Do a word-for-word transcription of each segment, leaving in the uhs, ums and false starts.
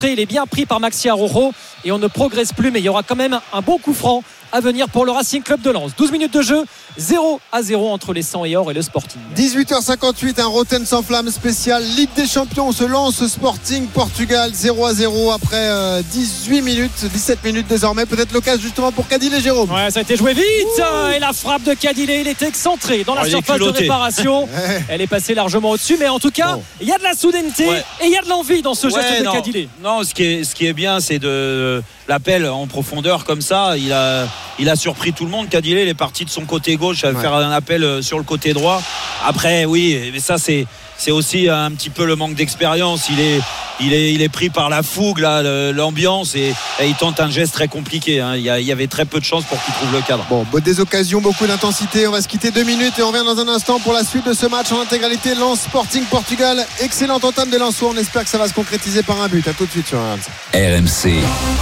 Il est bien pris par Maxi Araujo et on ne progresse plus, mais il y aura quand même un bon coup franc à venir pour le Racing Club de Lens. douze minutes de jeu, zéro à zéro entre les cent et Or et le Sporting. dix-huit heures cinquante-huit, un Rotten sans flamme spécial Ligue des Champions. On se lance Sporting Portugal zéro à zéro après euh, dix-huit minutes, dix-sept minutes désormais. Peut-être l'occasion justement pour Cadillé, Jérôme. Ouais, ça a été joué vite. Ouh. Et la frappe de Cadillé, il était excentré dans la oh, surface de réparation. Ouais. Elle est passée largement au-dessus, mais en tout cas, oh. il y a de la soudaineté ouais. et il y a de l'envie dans ce geste ouais, de non. Cadillé. Non, ce qui est, ce qui est bien, c'est de l'appel en profondeur comme ça. Il a, il a surpris tout le monde. Cadillé, il est parti de son côté gauche à ouais. faire un appel sur le côté droit. Après, oui, mais ça, c'est, c'est aussi un petit peu le manque d'expérience. Il est, il est, il est pris par la fougue, là, l'ambiance, et, et il tente un geste très compliqué. Hein. Il, y a, il y avait très peu de chances pour qu'il trouve le cadre. Bon, des occasions, beaucoup d'intensité. On va se quitter deux minutes et on revient dans un instant pour la suite de ce match en intégralité. Lens Sporting Portugal. Excellente entame des Lensois. On espère que ça va se concrétiser par un but. À tout de suite sur R M C. R M C.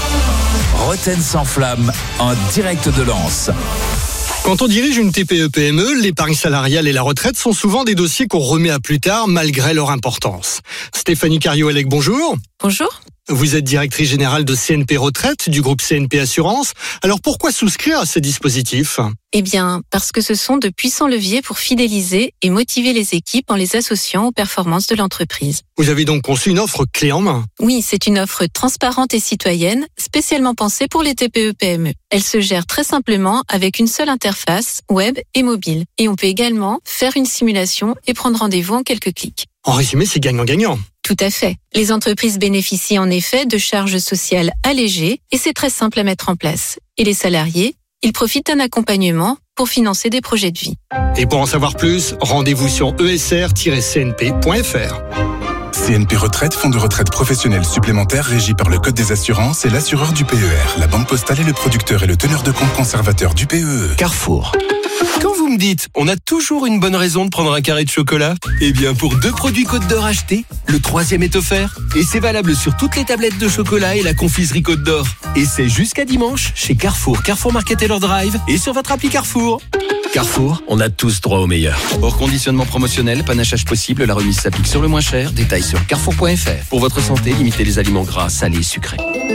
Rotten sans flamme en direct de Lens. Quand on dirige une T P E P M E, l'épargne salariale et la retraite sont souvent des dossiers qu'on remet à plus tard malgré leur importance. Stéphanie Cario-Alec, bonjour. Bonjour. Vous êtes directrice générale de C N P Retraite du groupe C N P Assurance. Alors pourquoi souscrire à ces dispositifs ? Eh bien, parce que ce sont de puissants leviers pour fidéliser et motiver les équipes en les associant aux performances de l'entreprise. Vous avez donc conçu une offre clé en main ? Oui, c'est une offre transparente et citoyenne, spécialement pensée pour les T P E P M E. Elle se gère très simplement avec une seule interface, web et mobile. Et on peut également faire une simulation et prendre rendez-vous en quelques clics. En résumé, c'est gagnant-gagnant. Tout à fait. Les entreprises bénéficient en effet de charges sociales allégées et c'est très simple à mettre en place. Et les salariés, ils profitent d'un accompagnement pour financer des projets de vie. Et pour en savoir plus, rendez-vous sur e s r tiret c n p point f r. C N P Retraite, fonds de retraite professionnel supplémentaire régi par le Code des assurances et l'assureur du P E R. La Banque Postale est le producteur et le teneur de compte conservateur du P E E. Carrefour. Quand vous me dites, on a toujours une bonne raison de prendre un carré de chocolat, eh bien pour deux produits Côte d'Or achetés, le troisième est offert. Et c'est valable sur toutes les tablettes de chocolat et la confiserie Côte d'Or. Et c'est jusqu'à dimanche chez Carrefour, Carrefour Market Taylor Drive et sur votre appli Carrefour. Carrefour, on a tous droit au meilleur. Hors conditionnement promotionnel, panachage possible, la remise s'applique sur le moins cher. Détails sur carrefour point f r. Pour votre santé, limitez les aliments gras, salés, sucrés.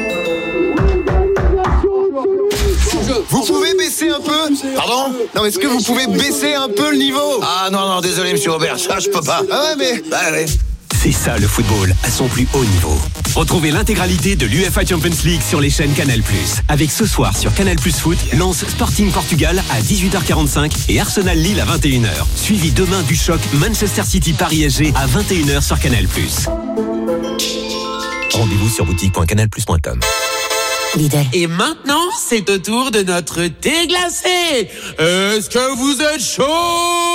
Vous pouvez baisser un peu ? Pardon ? Non, est-ce que vous pouvez baisser un peu le niveau ? Ah non, non, désolé, monsieur Aubert, ça je peux pas. Ah ouais, mais... Bah, allez. C'est ça le football, à son plus haut niveau. Retrouvez l'intégralité de l'U E F A Champions League sur les chaînes Canal plus. Avec ce soir sur Canal plus Foot, Lens Sporting Portugal à dix-huit heures quarante-cinq et Arsenal Lille à vingt et une heures. Suivi demain du choc Manchester City Paris S G à vingt et une heures sur Canal plus. Rendez-vous sur boutique point canal plus point com. Lidl. Et maintenant, c'est au tour de notre thé glacé. Est-ce que vous êtes chaud ?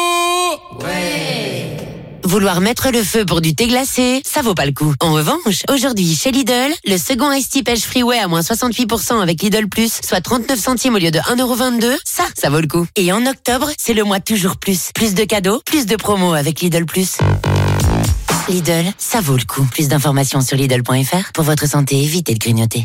Ouais. Vouloir mettre le feu pour du thé glacé, ça vaut pas le coup. En revanche, aujourd'hui, chez Lidl, le second Ice Tea Pêche Freeway à moins soixante-huit pour cent avec Lidl Plus, soit trente-neuf centimes au lieu de un euro vingt-deux, ça, ça vaut le coup. Et en octobre, c'est le mois toujours plus. Plus de cadeaux, plus de promos avec Lidl Plus. Lidl, ça vaut le coup. Plus d'informations sur Lidl point f r. Pour votre santé, évitez de grignoter.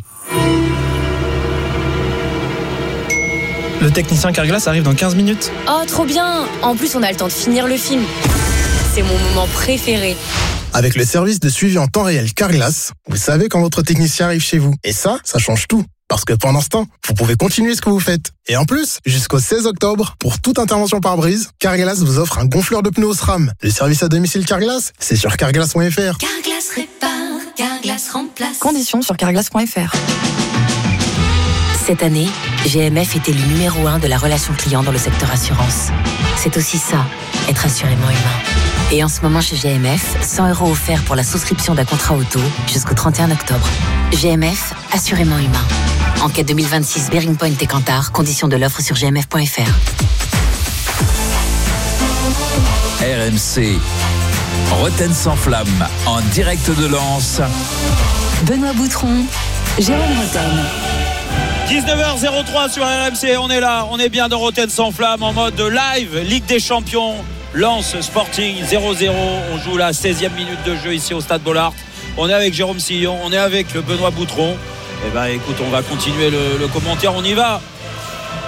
Le technicien Carglass arrive dans quinze minutes. Oh, trop bien! En plus, on a le temps de finir le film. C'est mon moment préféré. Avec le service de suivi en temps réel Carglass, vous savez quand votre technicien arrive chez vous. Et ça, ça change tout. Parce que pendant ce temps, vous pouvez continuer ce que vous faites. Et en plus, jusqu'au seize octobre, pour toute intervention par brise, Carglass vous offre un gonfleur de pneus SRAM. Le service à domicile Carglass, c'est sur carglass point f r. Carglass répare, Carglass remplace. Conditions sur carglass point f r. Cette année, G M F est élu numéro un de la relation client dans le secteur assurance. C'est aussi ça, être assurément humain. Et en ce moment chez G M F, cent euros offerts pour la souscription d'un contrat auto jusqu'au trente et un octobre. G M F, assurément humain. Enquête deux mille vingt-six Bearing Point et Kantar, conditions de l'offre sur g m f point f r. R M C, Rotten sans flamme, en direct de Lens. Benoît Boutron, Jérôme Rotten. dix-neuf heures trois sur R M C, on est là, on est bien dans Rotten sans flamme en mode live, Ligue des Champions, Lens Sporting zéro zéro, on joue la seizième minute de jeu ici au Stade Bollaert. On est avec Jérôme Sillon, on est avec Benoît Boutron. Eh ben écoute, on va continuer le, le commentaire, on y va.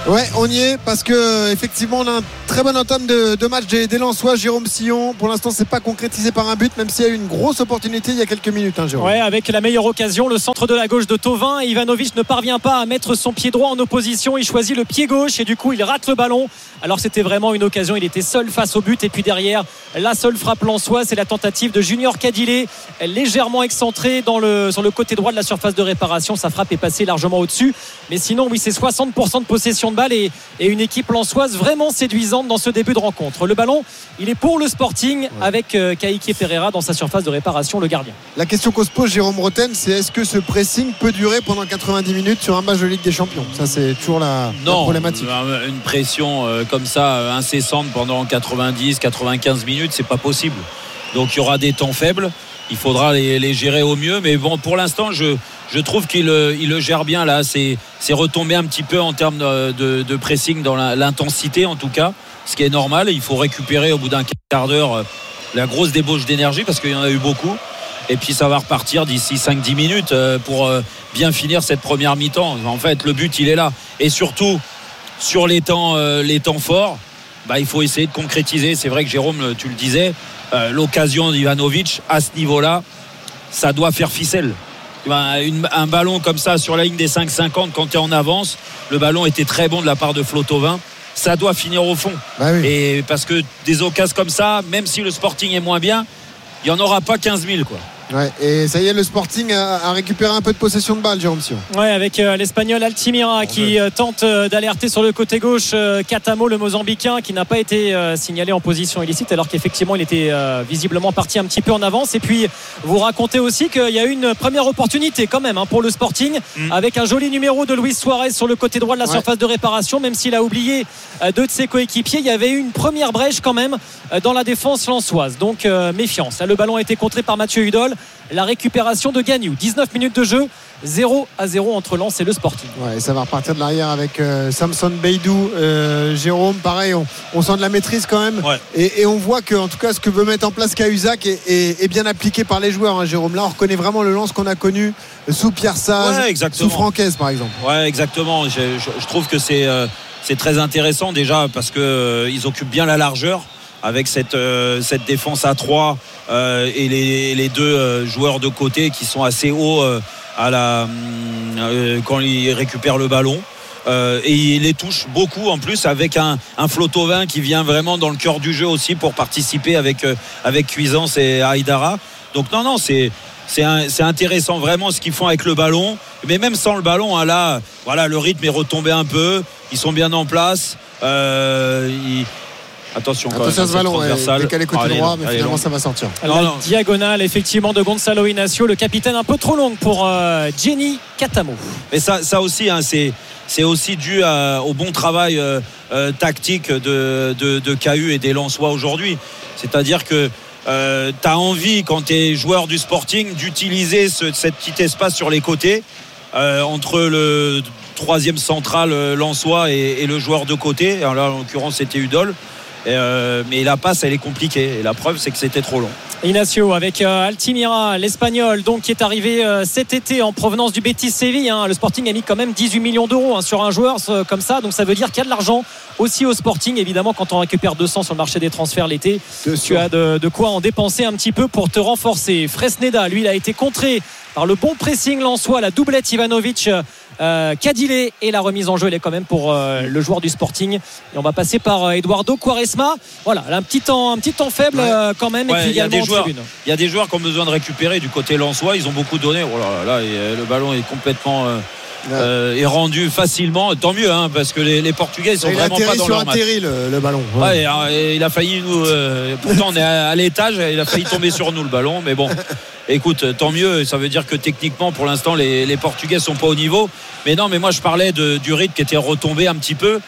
Ouais, on y est parce que effectivement on a un très bon entame de, de match des, des Lensois. Jérôme Sillon, pour l'instant c'est pas concrétisé par un but, même s'il y a eu une grosse opportunité il y a quelques minutes, hein, Jérôme. Ouais, avec la meilleure occasion, le centre de la gauche de Thauvin. Ivanovic ne parvient pas à mettre son pied droit en opposition, il choisit le pied gauche et du coup il rate le ballon. Alors c'était vraiment une occasion, il était seul face au but et puis derrière la seule frappe lensoise, c'est la tentative de Junior Cadillet, légèrement excentré dans le, sur le côté droit de la surface de réparation. Sa frappe est passée largement au-dessus, mais sinon oui, c'est soixante pour cent de possession de balle et, et une équipe lensoise vraiment séduisante dans ce début de rencontre. Le ballon, il est pour le Sporting, ouais, avec euh, Kaique Pereira dans sa surface de réparation, le gardien. La question qu'on se pose, Jérôme Roten, c'est est-ce que ce pressing peut durer pendant quatre-vingt-dix minutes sur un match de Ligue des Champions? Ça c'est toujours la, non, la problématique. Une pression euh, comme ça euh, incessante pendant quatre-vingt-dix quatre-vingt-quinze minutes, c'est pas possible. Donc il y aura des temps faibles, il faudra les, les gérer au mieux, mais bon, pour l'instant je, je trouve qu'il il le gère bien là. C'est, c'est retombé un petit peu en termes de, de, de pressing dans la, l'intensité en tout cas, ce qui est normal. Il faut récupérer au bout d'un quart d'heure la grosse débauche d'énergie parce qu'il y en a eu beaucoup, et puis ça va repartir d'ici cinq dix minutes pour bien finir cette première mi-temps. En fait le but il est là, et surtout sur les temps, les temps forts, bah, il faut essayer de concrétiser. C'est vrai que Jérôme, tu le disais, euh, l'occasion d'Ivanovic à ce niveau-là, ça doit faire ficelle. Ben, une, un ballon comme ça sur la ligne des cinq cinquante, quand tu es en avance, le ballon était très bon de la part de Flo Thauvin, ça doit finir au fond. Bah oui. Et parce que des occasions comme ça, même si le Sporting est moins bien, il n'y en aura pas quinze mille quoi. Ouais, et ça y est, le Sporting a, a récupéré un peu de possession de balle, Jérôme Sillon. Ouais, avec euh, l'Espagnol Altimira bon, qui euh, tente euh, d'alerter sur le côté gauche euh, Katamo, le Mozambicain, qui n'a pas été euh, signalé en position illicite, alors qu'effectivement il était euh, visiblement parti un petit peu en avance. Et puis vous racontez aussi qu'il y a eu une première opportunité quand même, hein, pour le Sporting, mmh. avec un joli numéro de Luis Suarez sur le côté droit de la ouais. surface de réparation. Même s'il a oublié euh, deux de ses coéquipiers, il y avait eu une première brèche quand même euh, dans la défense lensoise. Donc euh, méfiance. Là, le ballon a été contré par Mathieu Hudol. La récupération de Gagnou, dix-neuf minutes de jeu, zéro à zéro entre Lens et le Sporting. Ouais, ça va repartir de l'arrière avec euh, Samson Beidou. euh, Jérôme, pareil, on, on sent de la maîtrise quand même, ouais. et, et on voit que en tout cas ce que veut mettre en place Cahuzac est, est, est bien appliqué par les joueurs, hein, Jérôme. Là on reconnaît vraiment le Lens qu'on a connu sous Pierre Sage, ouais, sous Francaise par exemple. Ouais, exactement. Je, je, je trouve que c'est, euh, c'est très intéressant déjà parce qu'ils euh, occupent bien la largeur avec cette, euh, cette défense à trois, euh, et les, les deux euh, joueurs de côté qui sont assez hauts euh, à la, euh, quand ils récupèrent le ballon, euh, et ils les touchent beaucoup en plus, avec un, un Flo Thauvin qui vient vraiment dans le cœur du jeu aussi pour participer avec, euh, avec Cuisance et Haïdara. Donc non non c'est C'est, un, c'est intéressant vraiment ce qu'ils font avec le ballon, mais même sans le ballon, hein, là voilà, le rythme est retombé un peu, ils sont bien en place, euh, ils... Attention, quand Attention même, à ce ballon, ouais, décalé côté allez, droit, mais allez, finalement non. ça va sortir. Alors, la diagonale effectivement de Gonzalo Inacio, le capitaine, un peu trop longue pour euh, Jenny Katamo. Mais ça, ça aussi, hein, c'est, c'est aussi dû à, au bon travail euh, euh, tactique de, de, de K U et des Lensois aujourd'hui. C'est-à-dire que euh, tu as envie, quand tu es joueur du Sporting, d'utiliser ce, cet petit espace sur les côtés, euh, entre le troisième central euh, Lensois et, et le joueur de côté. Alors là, en l'occurrence, c'était Hudol. Euh, mais la passe elle est compliquée, et la preuve c'est que c'était trop long. Inacio avec euh, Altimira, l'Espagnol, donc qui est arrivé euh, cet été en provenance du Betis Séville, hein. Le Sporting a mis quand même dix-huit millions d'euros, hein, sur un joueur euh, comme ça, donc ça veut dire qu'il y a de l'argent aussi au Sporting. Évidemment, quand on récupère deux cents sur le marché des transferts l'été, tu as de, de quoi en dépenser un petit peu pour te renforcer. Fresneda, lui, il a été contré par le bon pressing lensois, la doublette Ivanovic euh, Cadillet, et la remise en jeu elle est quand même pour euh, le joueur du Sporting, et on va passer par euh, Eduardo Quaresma. Voilà, un petit temps, un petit temps faible, ouais. euh, quand même, ouais, et puis également en tribune. Il y a des joueurs qui ont besoin de récupérer du côté lensois, ils ont beaucoup donné. Oh là, là, là, le ballon est complètement euh, ouais. euh, est rendu facilement, tant mieux, hein, parce que les, les Portugais ils sont il vraiment pas dans leur match. Il a atterri le, le ballon. Ouais. Ouais, et, et il a failli nous euh, pourtant on est à, à l'étage, il a failli tomber sur nous le ballon, mais bon. Écoute, tant mieux, ça veut dire que techniquement pour l'instant les, les Portugais sont pas au niveau. Mais non, mais moi je parlais de, du rythme qui était retombé un petit peu.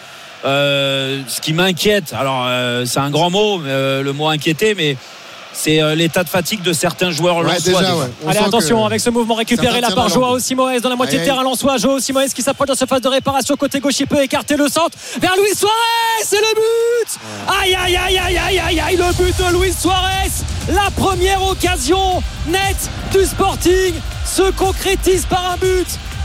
Euh, ce qui m'inquiète, alors euh, c'est un grand mot, euh, le mot inquiéter, mais c'est euh, l'état de fatigue de certains joueurs ouais, lensois. Déjà, ouais. Allez, attention avec ce mouvement récupéré là par Joao Simoes dans la moitié de terrain lensois. Joao Simoes qui s'approche dans ce phase de réparation côté gauche, il peut écarter le centre vers Luis Suarez, c'est le but. Aïe aïe aïe aïe aïe aïe aïe, le but de Luis Suarez. La première occasion nette du Sporting se concrétise par un but,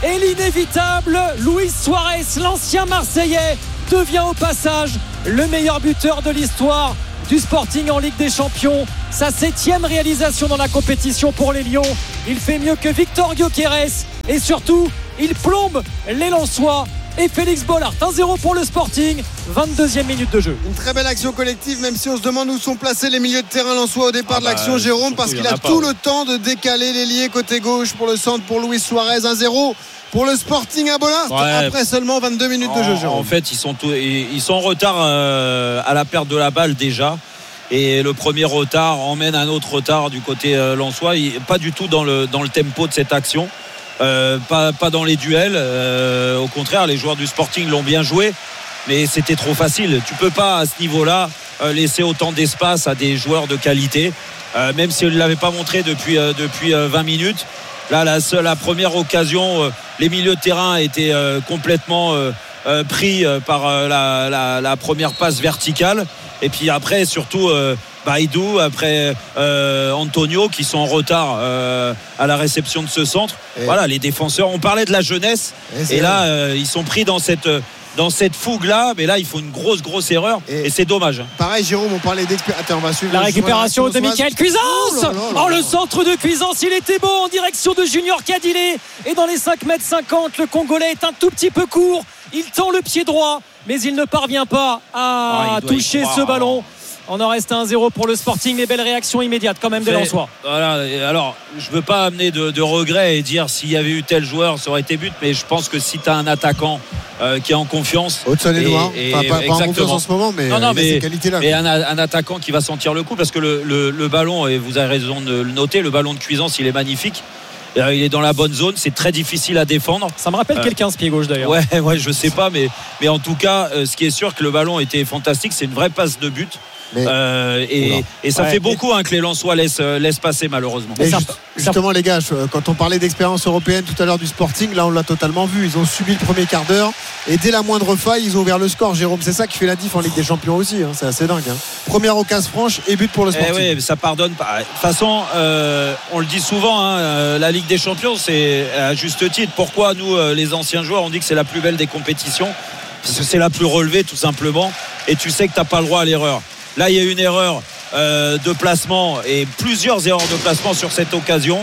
Et l'inévitable Luis Suarez, l'ancien Marseillais, devient au passage le meilleur buteur de l'histoire du Sporting en Ligue des Champions. Sa septième réalisation dans la compétition pour les Lions. Il fait mieux que Victor Gyökeres et surtout il plombe les Lensois et Félix Bollaert. un zéro pour le Sporting, vingt-deuxième minute de jeu. Une très belle action collective, même si on se demande où sont placés les milieux de terrain lensois au départ ah de l'action, bah, Jérôme, parce qu'il a, a tout pas, ouais. le temps de décaler l'ailier côté gauche pour le centre pour Luis Suarez. un zéro pour le Sporting à Bollaert, ouais. après seulement vingt-deux minutes en, de jeu, Jérôme. En fait, ils sont, tout, ils sont en retard euh, à la perte de la balle déjà. Et le premier retard emmène un autre retard du côté euh, lensois. Il, pas du tout dans le, dans le tempo de cette action. Euh, pas, pas dans les duels, euh, au contraire les joueurs du Sporting l'ont bien joué, mais c'était trop facile. Tu peux pas à ce niveau là euh, laisser autant d'espace à des joueurs de qualité, euh, même si on ne l'avait pas montré depuis, euh, depuis euh, vingt minutes. Là la, seule, la première occasion, euh, les milieux de terrain étaient euh, complètement euh, euh, pris euh, par euh, la, la, la première passe verticale, et puis après surtout euh, Baïdou, après euh, Antonio qui sont en retard euh, à la réception de ce centre. Et voilà, les défenseurs, on parlait de la jeunesse et, et là euh, ils sont pris dans cette dans cette fougue là, mais là il faut une grosse grosse erreur et, et c'est dommage. Pareil Jérôme, on parlait d'expérience. La récupération de Michael Cuisance. Oh, là là là oh le centre de Cuisance, il était beau en direction de Junior Cadilé et dans les cinq mètres cinquante, le Congolais est un tout petit peu court. Il tend le pied droit, mais il ne parvient pas à oh, toucher ce ballon. On en reste à un zéro pour le Sporting, mais belle réaction immédiate quand même des Lensois. Voilà, alors je ne veux pas amener de, de regrets et dire s'il y avait eu tel joueur ça aurait été but, mais je pense que si tu as un attaquant euh, qui est en confiance, Hudson-Edouard, enfin, pas, pas en confiance en ce moment, mais non, non, il a mais, ces qualités-là. Mais un, un attaquant qui va sentir le coup, parce que le, le, le ballon, et vous avez raison de le noter, le ballon de Cuisance il est magnifique. Il est dans la bonne zone, c'est très difficile à défendre. Ça me rappelle euh, quelqu'un ce pied gauche d'ailleurs. Ouais, ouais, je sais pas, mais, mais en tout cas, euh, ce qui est sûr que le ballon était fantastique, c'est une vraie passe de but. Mais, euh, et, et ça ouais, fait beaucoup hein, que les Lensois laissent, laissent passer malheureusement. Mais juste, justement les gars, quand on parlait d'expérience européenne tout à l'heure du Sporting, là on l'a totalement vu. Ils ont subi le premier quart d'heure et dès la moindre faille ils ont ouvert le score, Jérôme. C'est ça qui fait la diff en Ligue des Champions aussi hein. C'est assez dingue hein. Première occasion franche et but pour le Sporting. Eh oui, ça pardonne pas. De toute façon euh, on le dit souvent hein, euh, la Ligue des Champions c'est à juste titre. Pourquoi nous euh, les anciens joueurs on dit que c'est la plus belle des compétitions? Parce que c'est la plus relevée tout simplement, et tu sais que tu n'as pas le droit à l'erreur. Là, il y a une erreur euh, de placement et plusieurs erreurs de placement sur cette occasion.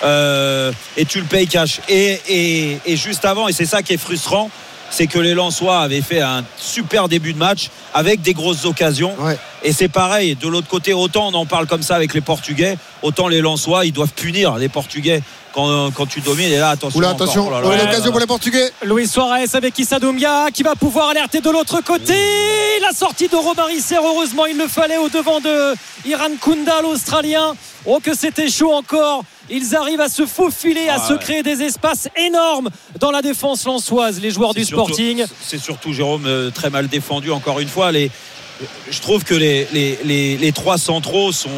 Euh, et tu le payes cash. Et, et, et juste avant, et c'est ça qui est frustrant, c'est que les Lensois avaient fait un super début de match avec des grosses occasions. Ouais. Et c'est pareil, de l'autre côté, autant on en parle comme ça avec les Portugais, autant les Lensois, ils doivent punir les Portugais. Quand, quand tu domines, et là attention. Oula, attention, oh là là, ouais, l'occasion pour les Portugais. Luis Suarez avec Issa Doumbia qui va pouvoir alerter de l'autre côté. La sortie de Robin Risser, heureusement il le fallait au devant de Iran Kunda, l'Australien. Oh que c'était chaud encore. Ils arrivent à se faufiler, à ah, se créer des espaces énormes dans la défense lensoise, les joueurs c'est du surtout, Sporting. C'est surtout Jérôme très mal défendu encore une fois. Les, je trouve que les, les, les, les trois centraux sont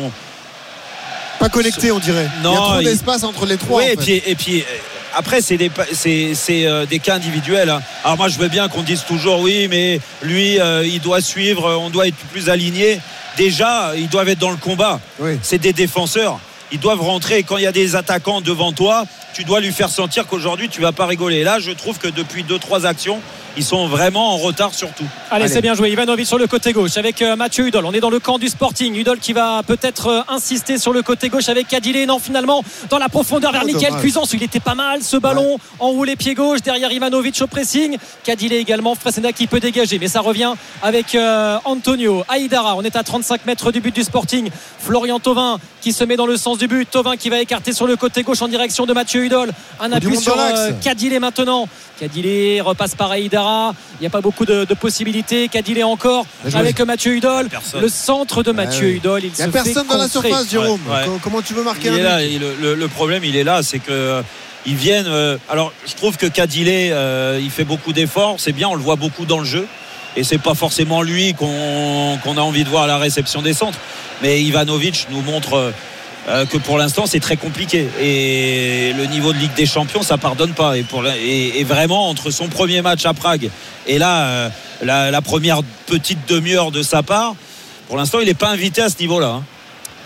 pas connectés on dirait. Non, il y a trop il... d'espace entre les trois. Oui, en et, fait. puis, et puis après c'est des, c'est, c'est, euh, des cas individuels hein. Alors moi je veux bien qu'on dise toujours oui mais lui euh, il doit suivre, on doit être plus aligné. Déjà ils doivent être dans le combat, oui. C'est des défenseurs, ils doivent rentrer. Quand il y a des attaquants devant toi, tu dois lui faire sentir qu'aujourd'hui tu vas pas rigoler. Et là je trouve que depuis deux trois actions ils sont vraiment en retard surtout. Allez, Allez. C'est bien joué. Ivanovic sur le côté gauche avec euh, Mathieu Hudol. On est dans le camp du Sporting. Hudol qui va peut-être euh, insister sur le côté gauche avec Cadilé. Non, finalement, dans la profondeur vers oh, Michael Cuisance. Il était pas mal ce ballon. Ouais. Enroulé pied gauche derrière Ivanovic au pressing. Cadilé également. Fresneda qui peut dégager. Mais ça revient avec euh, Antonio Aïdara. On est à trente-cinq mètres du but du Sporting. Florian Thauvin qui se met dans le sens du but. Thauvin qui va écarter sur le côté gauche en direction de Mathieu Hudol. Un appui sur euh, Cadilé maintenant. Cadilé repasse par Aïdara. Il n'y a pas beaucoup de, de possibilités. Cadilé encore avec Mathieu Hudol. Le centre de Mathieu ouais, Hudol. Il n'y a personne dans la surface, Jérôme. Ouais, ouais. Comment tu veux marquer il un là, le, le, le problème, il est là. C'est que euh, ils viennent. Euh, alors, je trouve que Cadilé, euh, il fait beaucoup d'efforts. C'est bien, on le voit beaucoup dans le jeu. Et c'est pas forcément lui qu'on, qu'on a envie de voir à la réception des centres. Mais Ivanovic nous montre. Euh, Euh, que pour l'instant c'est très compliqué et le niveau de Ligue des Champions ça pardonne pas et, pour la, et, et vraiment entre son premier match à Prague et là euh, la, la première petite demi-heure de sa part, pour l'instant il n'est pas invité à ce niveau là hein.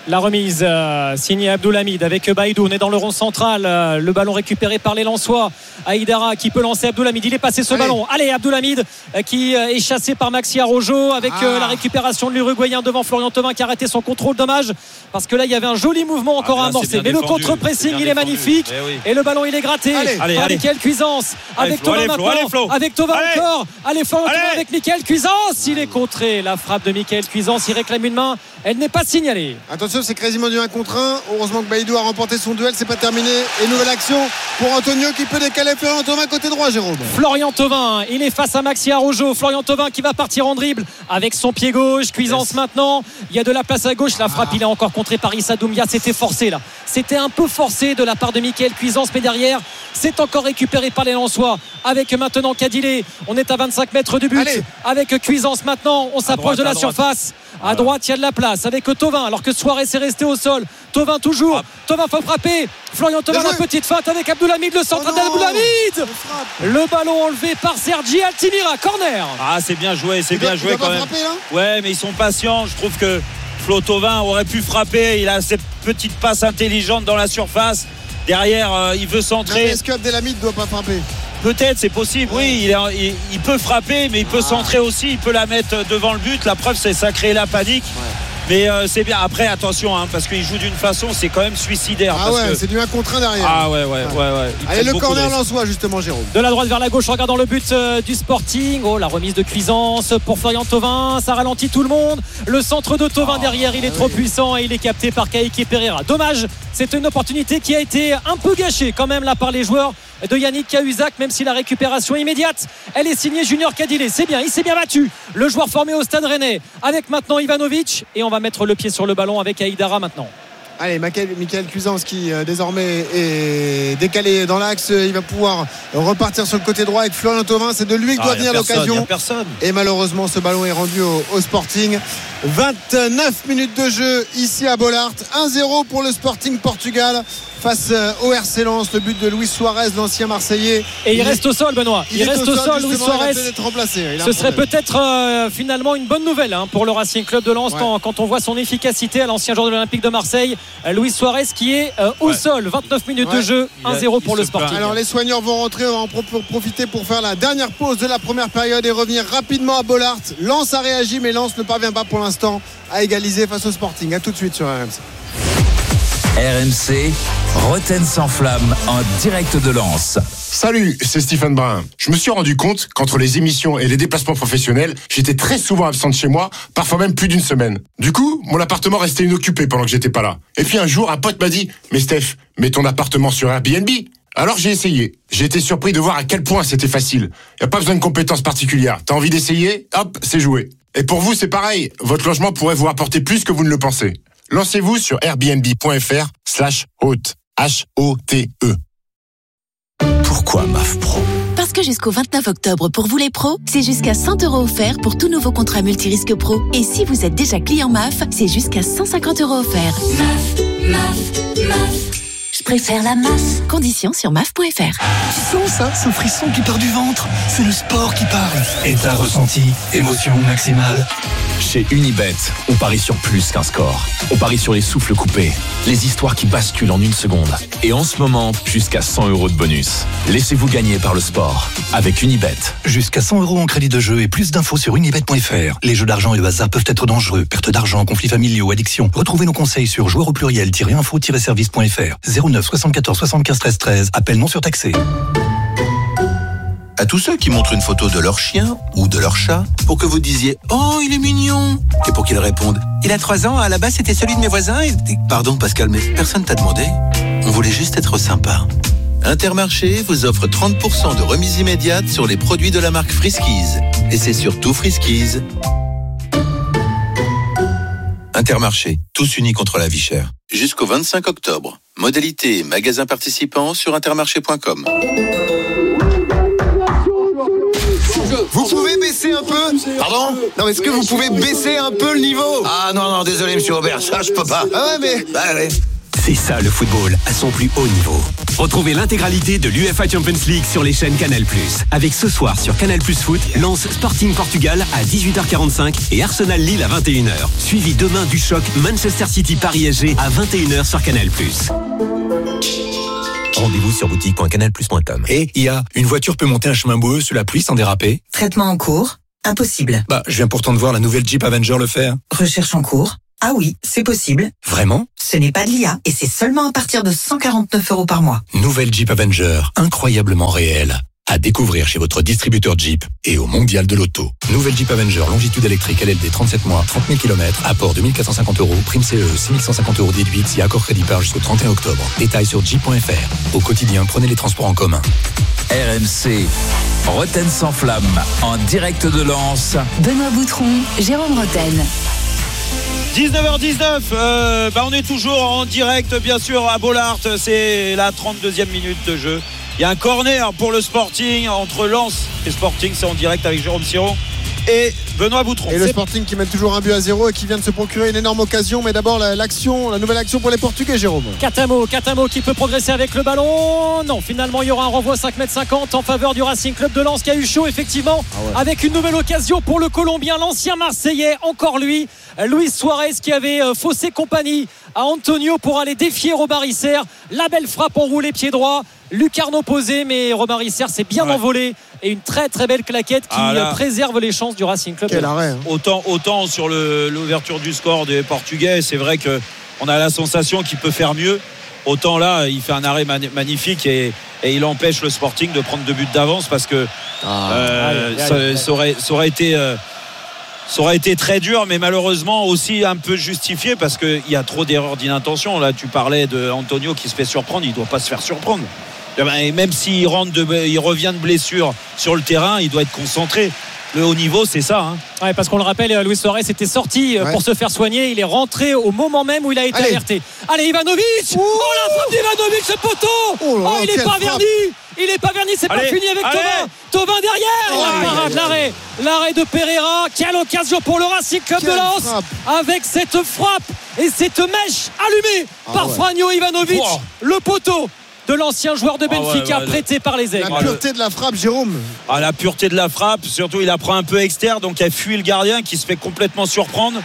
La remise euh, signée Abdoulhamid avec Baïdou. On est dans le rond central. Euh, le ballon récupéré par les Lensois. Aïdara qui peut lancer Abdoulhamid. Il est passé ce Allez. ballon. Allez, Abdoulhamid euh, qui euh, est chassé par Maxi Araujo avec ah. euh, la récupération de l'Uruguayen devant Florian Thauvin qui a arrêté son contrôle. Dommage parce que là il y avait un joli mouvement encore ah, à amorcer. Mais défendu. Le contre-pressing il est magnifique. Eh oui. Et le ballon il est gratté allez. Allez, par Mickaël Cuisance avec Thauvin maintenant. Allez, avec Thauvin encore. Allez, Florian Thauvin avec Mickaël Cuisance. Il est contré. La frappe de Mickaël Cuisance. Il réclame une main. Elle n'est pas signalée. Attention, c'est quasiment du un contre un. Heureusement que Baïdou a remporté son duel, c'est pas terminé. Et nouvelle action pour Antonio qui peut décaler Florian Thauvin côté droit, Jérôme. Florian Thauvin, il est face à Maxi Araujo. Florian Thauvin qui va partir en dribble avec son pied gauche. Cuisance yes. maintenant. Il y a de la place à gauche. La frappe, ah. il est encore contré par Issa Doumbia. C'était forcé là. C'était un peu forcé de la part de Mickaël Cuisance, mais derrière, c'est encore récupéré par les Lensois. Avec maintenant Cadilé. On est à vingt-cinq mètres du but. Allez. Avec Cuisance maintenant. On s'approche de la surface. À droite, il y a de la place avec Thauvin, alors que Suarez est resté au sol. Thauvin toujours. Ah. Thauvin faut frapper. Florian Thauvin, la petite feinte avec Abdoulhamid, le centre oh d'Abdoulhamid. Le ballon enlevé par Sergi Altimira. Corner. Ah, c'est bien joué, c'est il bien doit, joué quand même. Frapper, ouais, mais ils sont patients. Je trouve que Flo Thauvin aurait pu frapper. Il a cette petite passe intelligente dans la surface. Derrière, euh, il veut centrer. Est-ce que Abdelhamid ne doit pas frapper? Peut-être, c'est possible, ouais. oui, il, est, il, il peut frapper, mais il peut ah. centrer aussi, il peut la mettre devant le but. La preuve, c'est ça crée la panique. Ouais. Mais euh, c'est bien. Après, attention, hein, parce qu'il joue d'une façon, c'est quand même suicidaire. Ah parce ouais, que... c'est du un contre un derrière. Ah ouais, ouais, ouais. ouais, ouais. Allez, le corner Lensois, justement, Jérôme. De la droite vers la gauche, regardant le but euh, du Sporting. Oh, la remise de Cuisance pour Florian Thauvin. Ça ralentit tout le monde. Le centre de Thauvin oh, derrière, il est ah trop oui. puissant et il est capté par Kaique Pereira. Dommage, c'était une opportunité qui a été un peu gâchée quand même là par les joueurs de Yannick Cahuzac, même si la récupération immédiate elle est signée Junior Cadilé. C'est bien, il s'est bien battu, le joueur formé au Stade Rennais, avec maintenant Ivanovic, et on va mettre le pied sur le ballon avec Aïdara maintenant. Allez, Mickaël Cuisance qui euh, désormais est décalé dans l'axe. Il va pouvoir repartir sur le côté droit avec Florian Thauvin. C'est de lui que ah, doit venir l'occasion. Et malheureusement, ce ballon est rendu au, au Sporting. vingt-neuf minutes de jeu ici à Bollaert. un zéro pour le Sporting Portugal face au R C Lens. Le but de Luis Suarez, l'ancien Marseillais. Et il, il reste au sol, Benoît. Il, il reste au sol, Luis Suarez. Ce serait peut-être euh, finalement une bonne nouvelle hein, pour le Racing Club de Lens ouais. quand on voit son efficacité à l'ancien joueur de l'Olympique de Marseille. Luis Suarez qui est euh, au ouais. sol. vingt-neuf minutes ouais. de jeu, un zéro pour le Sporting. Alors les soigneurs vont rentrer, on va en profiter pour faire la dernière pause de la première période et revenir rapidement à Bollaert. Lens a réagi, mais Lens ne parvient pas pour l'instant à égaliser face au Sporting. A tout de suite sur R M C. R M C, Roten sans flamme en direct de Lens. Salut, c'est Stéphane Brun. Je me suis rendu compte qu'entre les émissions et les déplacements professionnels, j'étais très souvent absent de chez moi, parfois même plus d'une semaine. Du coup, mon appartement restait inoccupé pendant que j'étais pas là. Et puis un jour, un pote m'a dit « Mais Steph, mets ton appartement sur Airbnb !» Alors j'ai essayé. J'ai été surpris de voir à quel point c'était facile. Y a pas besoin de compétences particulières. T'as envie d'essayer ? Hop, c'est joué. Et pour vous, c'est pareil. Votre logement pourrait vous apporter plus que vous ne le pensez. Lancez-vous sur airbnb.fr slash hôte. H O T E. Pourquoi M A F Pro ? Parce que jusqu'au vingt-neuf octobre, pour vous les pros, c'est jusqu'à cent euros offerts pour tout nouveau contrat multirisque pro. Et si vous êtes déjà client M A F, c'est jusqu'à cent cinquante euros offerts. M A F, M A F, M A F. Je préfère la M A F. Conditions sur M A F point F R. Tu sens ça, ce frisson qui part du ventre ? C'est le sport qui parle. Et t'as ressenti émotion maximale. Chez Unibet, on parie sur plus qu'un score. On parie sur les souffles coupés, les histoires qui basculent en une seconde. Et en ce moment, jusqu'à cent euros de bonus. Laissez-vous gagner par le sport avec Unibet. Jusqu'à cent euros en crédit de jeu et plus d'infos sur unibet point F R. Les jeux d'argent et le hasard peuvent être dangereux. Perte d'argent, conflits familiaux, addiction. Retrouvez nos conseils sur joueurs au pluriel-info-service point F R. zéro neuf soixante-quatorze soixante-quinze treize treize. Appel non surtaxé. À tous ceux qui montrent une photo de leur chien ou de leur chat pour que vous disiez « Oh, il est mignon !» et pour qu'ils répondent « Il a trois ans, à la base c'était celui de mes voisins et... » Pardon Pascal, mais personne t'a demandé. On voulait juste être sympa. Intermarché vous offre trente pour cent de remise immédiate sur les produits de la marque Friskies. Et c'est surtout Friskies. Intermarché, tous unis contre la vie chère. Jusqu'au vingt-cinq octobre. Modalité et magasins participants sur intermarché point com. Vous pouvez baisser un peu ? Pardon ? Non, est-ce que vous pouvez baisser un peu le niveau ? Ah non, non, désolé, monsieur Aubert, ça, je peux pas. Ah ouais, mais... Bah, allez. C'est ça le football à son plus haut niveau. Retrouvez l'intégralité de l'U F A Champions League sur les chaînes Canal plus. Avec ce soir sur Canal plus Foot, Lens Sporting Portugal à dix-huit heures quarante-cinq et Arsenal Lille à vingt et une heures. Suivi demain du choc Manchester City Paris S G à vingt et une heures sur Canal plus. Rendez-vous sur boutique point canal plus point com. Et il y a une voiture peut monter un chemin boueux sous la pluie sans déraper. Traitement en cours. Impossible. Bah, je viens pourtant de voir la nouvelle Jeep Avenger le faire. Recherche en cours. Ah oui, c'est possible. Vraiment ? Ce n'est pas de l'I A et c'est seulement à partir de cent quarante-neuf euros par mois. Nouvelle Jeep Avenger, incroyablement réelle. À découvrir chez votre distributeur Jeep et au Mondial de l'Auto. Nouvelle Jeep Avenger, longitude électrique L L D trente-sept mois, trente mille kilomètres, apport deux mille quatre cent cinquante euros, prime C E, six mille cent cinquante euros déduite si accord crédit par jusqu'au trente et un octobre. Détails sur jeep point f r. Au quotidien, prenez les transports en commun. R M C, Roten sans flamme, en direct de Lens. Benoît Boutron, Jérôme Roten. dix-neuf heures dix-neuf, euh, bah on est toujours en direct bien sûr à Bollaert, c'est la trente-deuxième minute de jeu. Il y a un corner pour le Sporting entre Lens et Sporting, c'est en direct avec Jérôme Siron et Benoît Boutron. Et le Sporting qui mène toujours un but à zéro et qui vient de se procurer une énorme occasion. Mais d'abord l'action, la nouvelle action pour les Portugais, Jérôme. Catamo, Catamo qui peut progresser avec le ballon. Non, finalement il y aura un renvoi cinq mètres cinquante en faveur du Racing Club de Lens qui a eu chaud effectivement, ah ouais. Avec une nouvelle occasion pour le Colombien, l'ancien Marseillais, encore lui, Luis Suarez qui avait faussé compagnie à Antonio pour aller défier Robert Isser. La belle frappe enroulée pied droit. Lucarne opposé, mais Robert Isser s'est bien ouais. envolé et une très très belle claquette qui ah préserve les chances du Racing Club. Quel arrêt, hein. Autant, autant sur le, l'ouverture du score des Portugais, c'est vrai qu'on a la sensation qu'il peut faire mieux. Autant là, il fait un arrêt man- magnifique et, et il empêche le Sporting de prendre deux buts d'avance parce que ah, euh, allez, ça, allez, ça, aurait, ça aurait été. Euh, Ça aurait été très dur, mais malheureusement aussi un peu justifié parce qu'il y a trop d'erreurs d'inattention. Là, tu parlais d'Antonio qui se fait surprendre, il ne doit pas se faire surprendre. Et même s'il rentre de, il revient de blessure sur le terrain, il doit être concentré. Le haut niveau, c'est ça. Hein. Ouais, parce qu'on le rappelle, Luis Suarez était sorti ouais. pour se faire soigner. Il est rentré au moment même où il a été Allez. alerté. Allez, Ivanovic. Oh, oh la frappe d'Ivanovic, ce poteau. Oh, là, oh il n'est pas verni. Il n'est pas verni, c'est Allez. pas fini avec Allez. Thauvin. Thauvin derrière. Oh, la parade, l'arrêt. L'arrêt de Pereira. Quelle occasion pour le Racing Club Quelle de Lens frappe. Avec cette frappe et cette mèche allumée ah, par ouais. Franjo Ivanovic, wow. le poteau de l'ancien joueur de Benfica, ah ouais, ouais, prêté par les Aigles. La pureté de la frappe, Jérôme. Ah, la pureté de la frappe, surtout il apprend un peu externe, donc il fuit le gardien qui se fait complètement surprendre.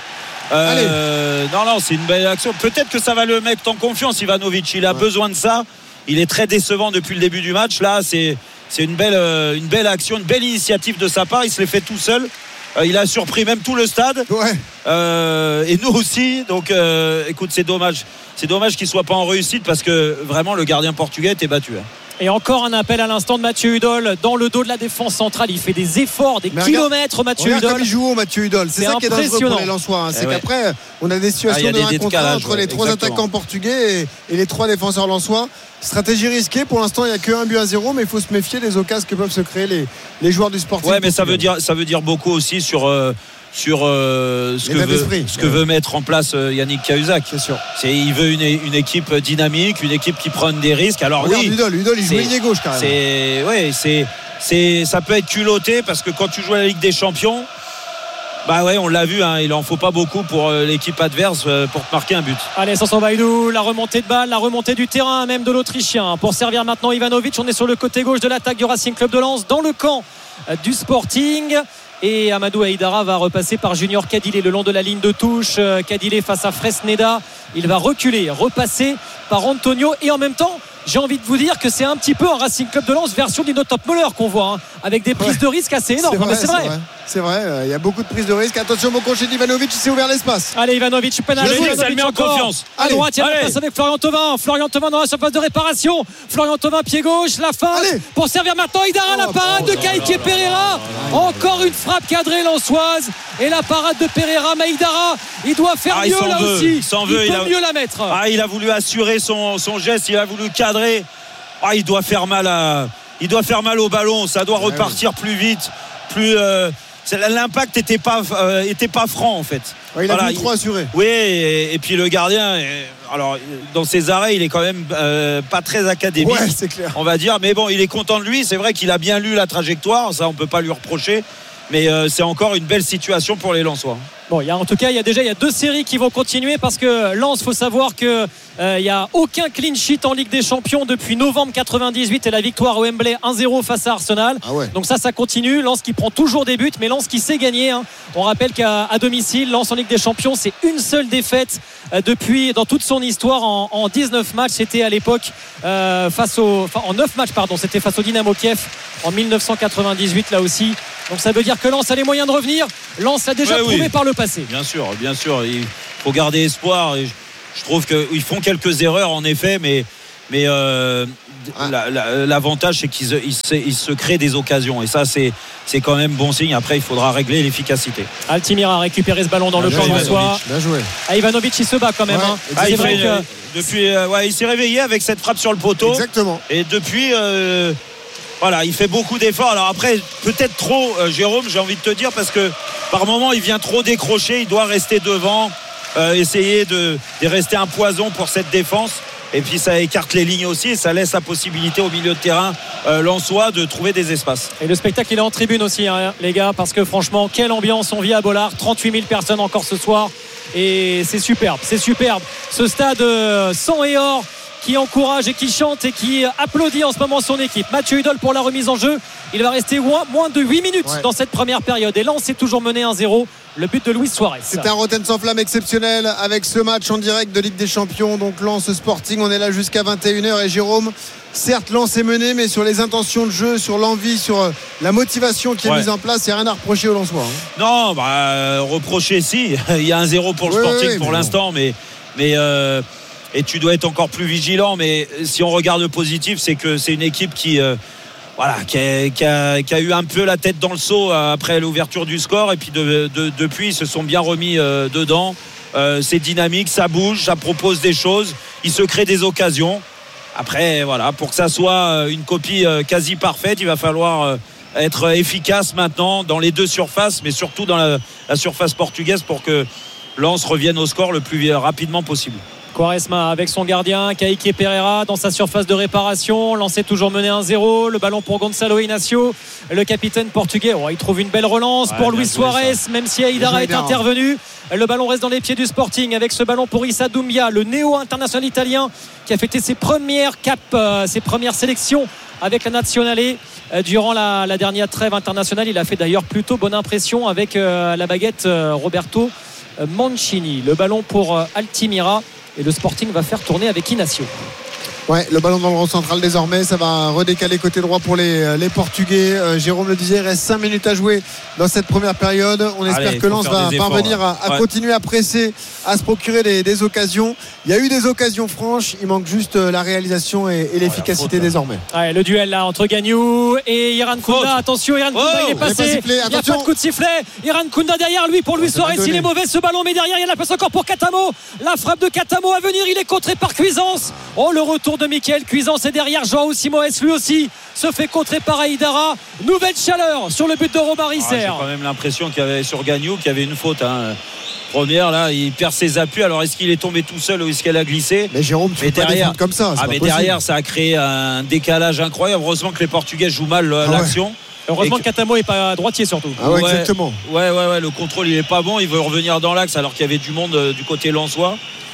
Euh, non, non, c'est une belle action. Peut-être que ça va le mettre en confiance, Ivanovic. Il a ouais. besoin de ça. Il est très décevant depuis le début du match. Là, c'est, c'est une, belle, une belle action, une belle initiative de sa part. Il se l'est fait tout seul. Euh, il a surpris même tout le stade. Ouais. Euh, et nous aussi. Donc, euh, écoute, c'est dommage. C'est dommage qu'il ne soit pas en réussite parce que vraiment le gardien portugais était battu. Hein. Et encore un appel à l'instant de Mathieu Hudol dans le dos de la défense centrale. Il fait des efforts, des Mais kilomètres, regarde, Mathieu Hudol. Comme il joue, Mathieu Hudol. C'est, c'est ça qui est dangereux pour les Lensois. Hein. C'est eh qu'après, ouais. on a des situations ah, de un contre un entre les trois exactement. attaquants portugais et, et les trois défenseurs lensois. Stratégie risquée. Pour l'instant, il n'y a qu'un but à zéro, mais il faut se méfier des occasions que peuvent se créer les, les joueurs du Sporting. Ouais, mais ça veut, dire, ça veut dire beaucoup aussi sur. Euh, sur euh, ce, que veut, ce que ouais. veut mettre en place euh, Yannick Cahuzac. C'est sûr. C'est, il veut une, une équipe dynamique, une équipe qui prenne des risques. Alors Regarde, oui, Hudol, Hudol, il joue ailier gauche quand même. C'est, ouais, c'est, c'est, ça peut être culotté parce que quand tu joues à la Ligue des Champions, bah ouais, on l'a vu, hein, il en faut pas beaucoup pour euh, l'équipe adverse euh, pour marquer un but. Allez, Sanson Baïdou, la remontée de balle, la remontée du terrain même de l'Autrichien pour servir maintenant Ivanovic. On est sur le côté gauche de l'attaque du Racing Club de Lens dans le camp euh, du Sporting. Et Amadou Haïdara va repasser par Junior Cadilé le long de la ligne de touche. Cadilé face à Fresneda. Il va reculer, repasser par Antonio. Et en même temps, j'ai envie de vous dire que c'est un petit peu un Racing Club de Lens version Dino Top Muller qu'on voit, hein, avec des prises ouais. de risque assez énormes. C'est vrai, mais c'est, c'est vrai. vrai. C'est vrai, il euh, y a beaucoup de prises de risque. Attention, mon crochet d'Ivanovic, il s'est ouvert l'espace. Allez, Ivanovic, pénal. Ça le met en confiance. À droite, il y a la passe avec Florian Thauvin. Florian Thauvin dans la surface de réparation. Florian Thauvin, pied gauche, la fin. Allez. Pour servir maintenant Haïdara, oh, la parade oh, de Kaique Pereira. Encore une frappe cadrée lensoise. Et la parade de Pereira, Haïdara. Il doit faire ah, mieux là veut. aussi. Il, s'en il veut, peut il a... mieux la mettre. Ah, il a voulu assurer son, son geste, il a voulu cadrer. Ah, il doit faire mal à, il doit faire mal au ballon. Ça doit repartir plus vite, plus. Euh, l'impact n'était pas, euh, était pas franc en fait. Ouais, il a voilà, trop assuré. Oui, et, et puis le gardien. Alors, dans ses arrêts, il est quand même euh, pas très académique. Ouais, c'est clair. On va dire, mais bon, il est content de lui. C'est vrai qu'il a bien lu la trajectoire. Ça, on peut pas lui reprocher. mais euh, c'est encore une belle situation pour les Lensois. Bon, il y a, en tout cas, il y a déjà il y a deux séries qui vont continuer parce que Lens, faut savoir que euh, il y a aucun clean sheet en Ligue des Champions depuis novembre quatre-vingt-dix-huit et la victoire au Wembley un zéro face à Arsenal. Ah ouais. Donc ça, ça continue. Lens qui prend toujours des buts, mais Lens qui sait gagner. Hein. On rappelle qu'à à domicile, Lens en Ligue des Champions, c'est une seule défaite euh, depuis dans toute son histoire en, en dix-neuf matchs. C'était à l'époque euh, face au, enfin en neuf matchs, pardon. C'était face au Dynamo Kiev en dix-neuf cent quatre-vingt-dix-huit là aussi. Donc ça veut dire que Lens a les moyens de revenir. Lens l'a déjà ouais, prouvé oui. par le passé. Bien sûr, bien sûr. Il faut garder espoir. Et je trouve qu'ils font quelques erreurs en effet, mais, mais euh, ah. la, la, l'avantage c'est qu'ils ils se, ils se créent des occasions. Et ça, c'est, c'est quand même bon signe. Après, il faudra régler l'efficacité. Altimira a récupéré ce ballon dans ah, le camp d'Ansois. Bien joué. Ah, Ivanovic, il se bat quand même. Ouais. Hein. Ah, c'est vrai fait, que... depuis, euh, ouais, il s'est réveillé avec cette frappe sur le poteau. Exactement. Et depuis. Euh, Voilà, il fait beaucoup d'efforts. Alors après, peut-être trop, euh, Jérôme, j'ai envie de te dire, parce que par moment, il vient trop décrocher. Il doit rester devant, euh, essayer de, de rester un poison pour cette défense. Et puis ça écarte les lignes aussi et ça laisse la possibilité au milieu de terrain euh, lensois de trouver des espaces. Et le spectacle, il est en tribune aussi, hein, les gars, parce que franchement, quelle ambiance on vit à Bollard. trente-huit mille personnes encore ce soir. Et c'est superbe, c'est superbe. Ce stade euh, sang et or, qui encourage et qui chante et qui applaudit en ce moment son équipe. Mathieu Hudol pour la remise en jeu. Il va rester moins de huit minutes ouais. dans cette première période. Et Lens est toujours mené un zéro. Le but de Luis Suarez. C'est un Rotten sans flamme exceptionnel avec ce match en direct de Ligue des Champions. Donc Lens Sporting, on est là jusqu'à vingt et une heures. Et Jérôme, certes Lens est mené, mais sur les intentions de jeu, sur l'envie, sur la motivation qui est ouais. mise en place, il n'y a rien à reprocher aux Lensois. Hein. Non, bah, euh, reprocher si. Il y a un zéro pour le oui, Sporting oui, pour l'instant, bon. mais... mais euh... et tu dois être encore plus vigilant, mais si on regarde le positif, c'est que c'est une équipe qui euh, voilà, qui a, qui, a, qui a eu un peu la tête dans le seau après l'ouverture du score, et puis de, de, depuis ils se sont bien remis euh, dedans. Euh, c'est dynamique, ça bouge, ça propose des choses, ils se créent des occasions. Après voilà, pour que ça soit une copie quasi parfaite, il va falloir être efficace maintenant dans les deux surfaces, mais surtout dans la, la surface portugaise, pour que Lens revienne au score le plus rapidement possible. Quaresma avec son gardien Kaique Pereira dans sa surface de réparation. Lancé toujours mené un zéro. Le ballon pour Gonçalo Inacio, le capitaine portugais. Oh, il trouve une belle relance ouais, pour Luis Suarez, même si Aïdara est intervenu. Le ballon reste dans les pieds du Sporting avec ce ballon pour Issa Doumbia, le néo-international italien qui a fêté ses premières capes, euh, ses premières sélections avec la Nazionale euh, durant la, la dernière trêve internationale. Il a fait d'ailleurs plutôt bonne impression avec euh, la baguette euh, Roberto Mancini. Le ballon pour euh, Altimira. Et le Sporting va faire tourner avec Inacio. Ouais, le ballon dans le rond central désormais, ça va redécaler côté droit pour les, les Portugais. Euh, Jérôme le disait, il reste cinq minutes à jouer dans cette première période. On espère Allez, que Lens va parvenir à, à ouais. continuer à presser, à se procurer des, des occasions. Il y a eu des occasions franches, il manque juste la réalisation et, et l'efficacité oh, faute, désormais. Ouais, le duel là entre Gagnou et Iran Kounda. Attention, Iran Kounda, oh, il est passé. Il n'y a pas de coup de sifflet. Iran Kounda derrière lui pour Luis Suarez. Il est mauvais ce ballon, mais derrière il y a la place encore pour Katamo. La frappe de Katamo à venir, il est contré par Cuisance. Oh, le retour de Mickaël Cuisance est derrière. João Simoes lui aussi se fait contrer par Aïdara. Nouvelle chaleur sur le but de Romain Risser. Ah, j'ai quand même l'impression qu'il y avait sur Gagnou qu'il y avait une faute. Hein. Première là, il perd ses appuis. Alors est-ce qu'il est tombé tout seul ou est-ce qu'elle a glissé? Mais Jérôme, tu mais fais derrière, pas des comme ça. Ah, mais possible. Derrière, ça a créé un décalage incroyable. Heureusement que les Portugais jouent mal ah, l'action. Ouais. Heureusement que Katamo n'est pas droitier surtout. Ah ouais, ouais, exactement. Ouais, ouais, ouais. Le contrôle il est pas bon. Il veut revenir dans l'axe alors qu'il y avait du monde euh, du côté lensois.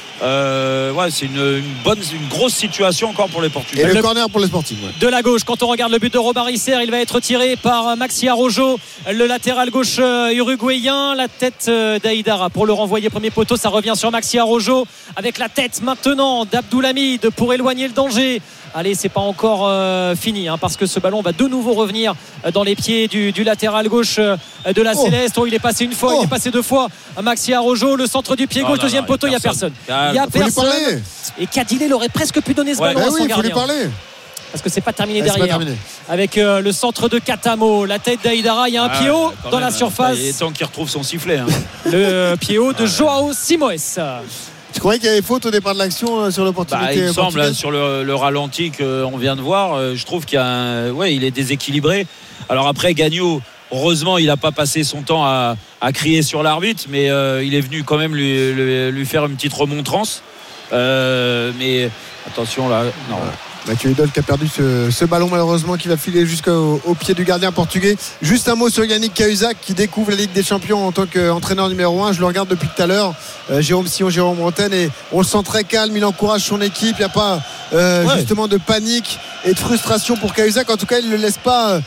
Euh, ouais, c'est une, une bonne, une grosse situation encore pour les Portugais. Et le, le corner pour les Sporting. Ouais. De la gauche, quand on regarde le but de Romain Risser, il va être tiré par Maxi Araujo, le latéral gauche uruguayen. La tête d'Aïdara pour le renvoyer premier poteau. Ça revient sur Maxi Araujo avec la tête maintenant d'Abdoulhamid pour éloigner le danger. Allez, c'est pas encore euh, fini hein, parce que ce ballon va de nouveau revenir dans les pieds du, du latéral gauche euh, de la oh. Céleste. Oh, il est passé une fois, oh. il est passé deux fois. Maxi Araujo, le centre du pied gauche, oh, deuxième non, poteau, il n'y a personne. Il n'y a personne. Et Kadile aurait presque pu donner ce ouais. ballon bah à son oui, gardien. Faut lui parler. Parce que c'est pas terminé ouais, derrière. Pas terminé. Avec euh, le centre de Katamo, la tête d'Aïdara, il y a un ah, pied haut dans même, la surface. Il est temps qu'il retrouve son sifflet. Hein. Le pied haut de João Simoes. Tu croyais qu'il y avait faute au départ de l'action euh, sur l'opportunité? Bah, il me semble là, sur le, le ralenti qu'on vient de voir, euh, je trouve qu'il y a un, ouais, il est déséquilibré. Alors après Gagnou, heureusement il n'a pas passé son temps à, à crier sur l'arbitre, mais euh, il est venu quand même lui, lui, lui faire une petite remontrance. Euh, mais attention là, non. Mathieu Hudol qui a perdu ce, ce ballon malheureusement, qui va filer jusqu'au au pied du gardien portugais. Juste un mot sur Yannick Cahuzac qui découvre la Ligue des Champions en tant qu'entraîneur numéro un. Je le regarde depuis tout à l'heure, euh, Jérôme Sillon, Jérôme Bretagne, et on le sent très calme, il encourage son équipe, il n'y a pas euh, ouais. justement de panique et de frustration pour Cahuzac. En tout cas, il ne le laisse pas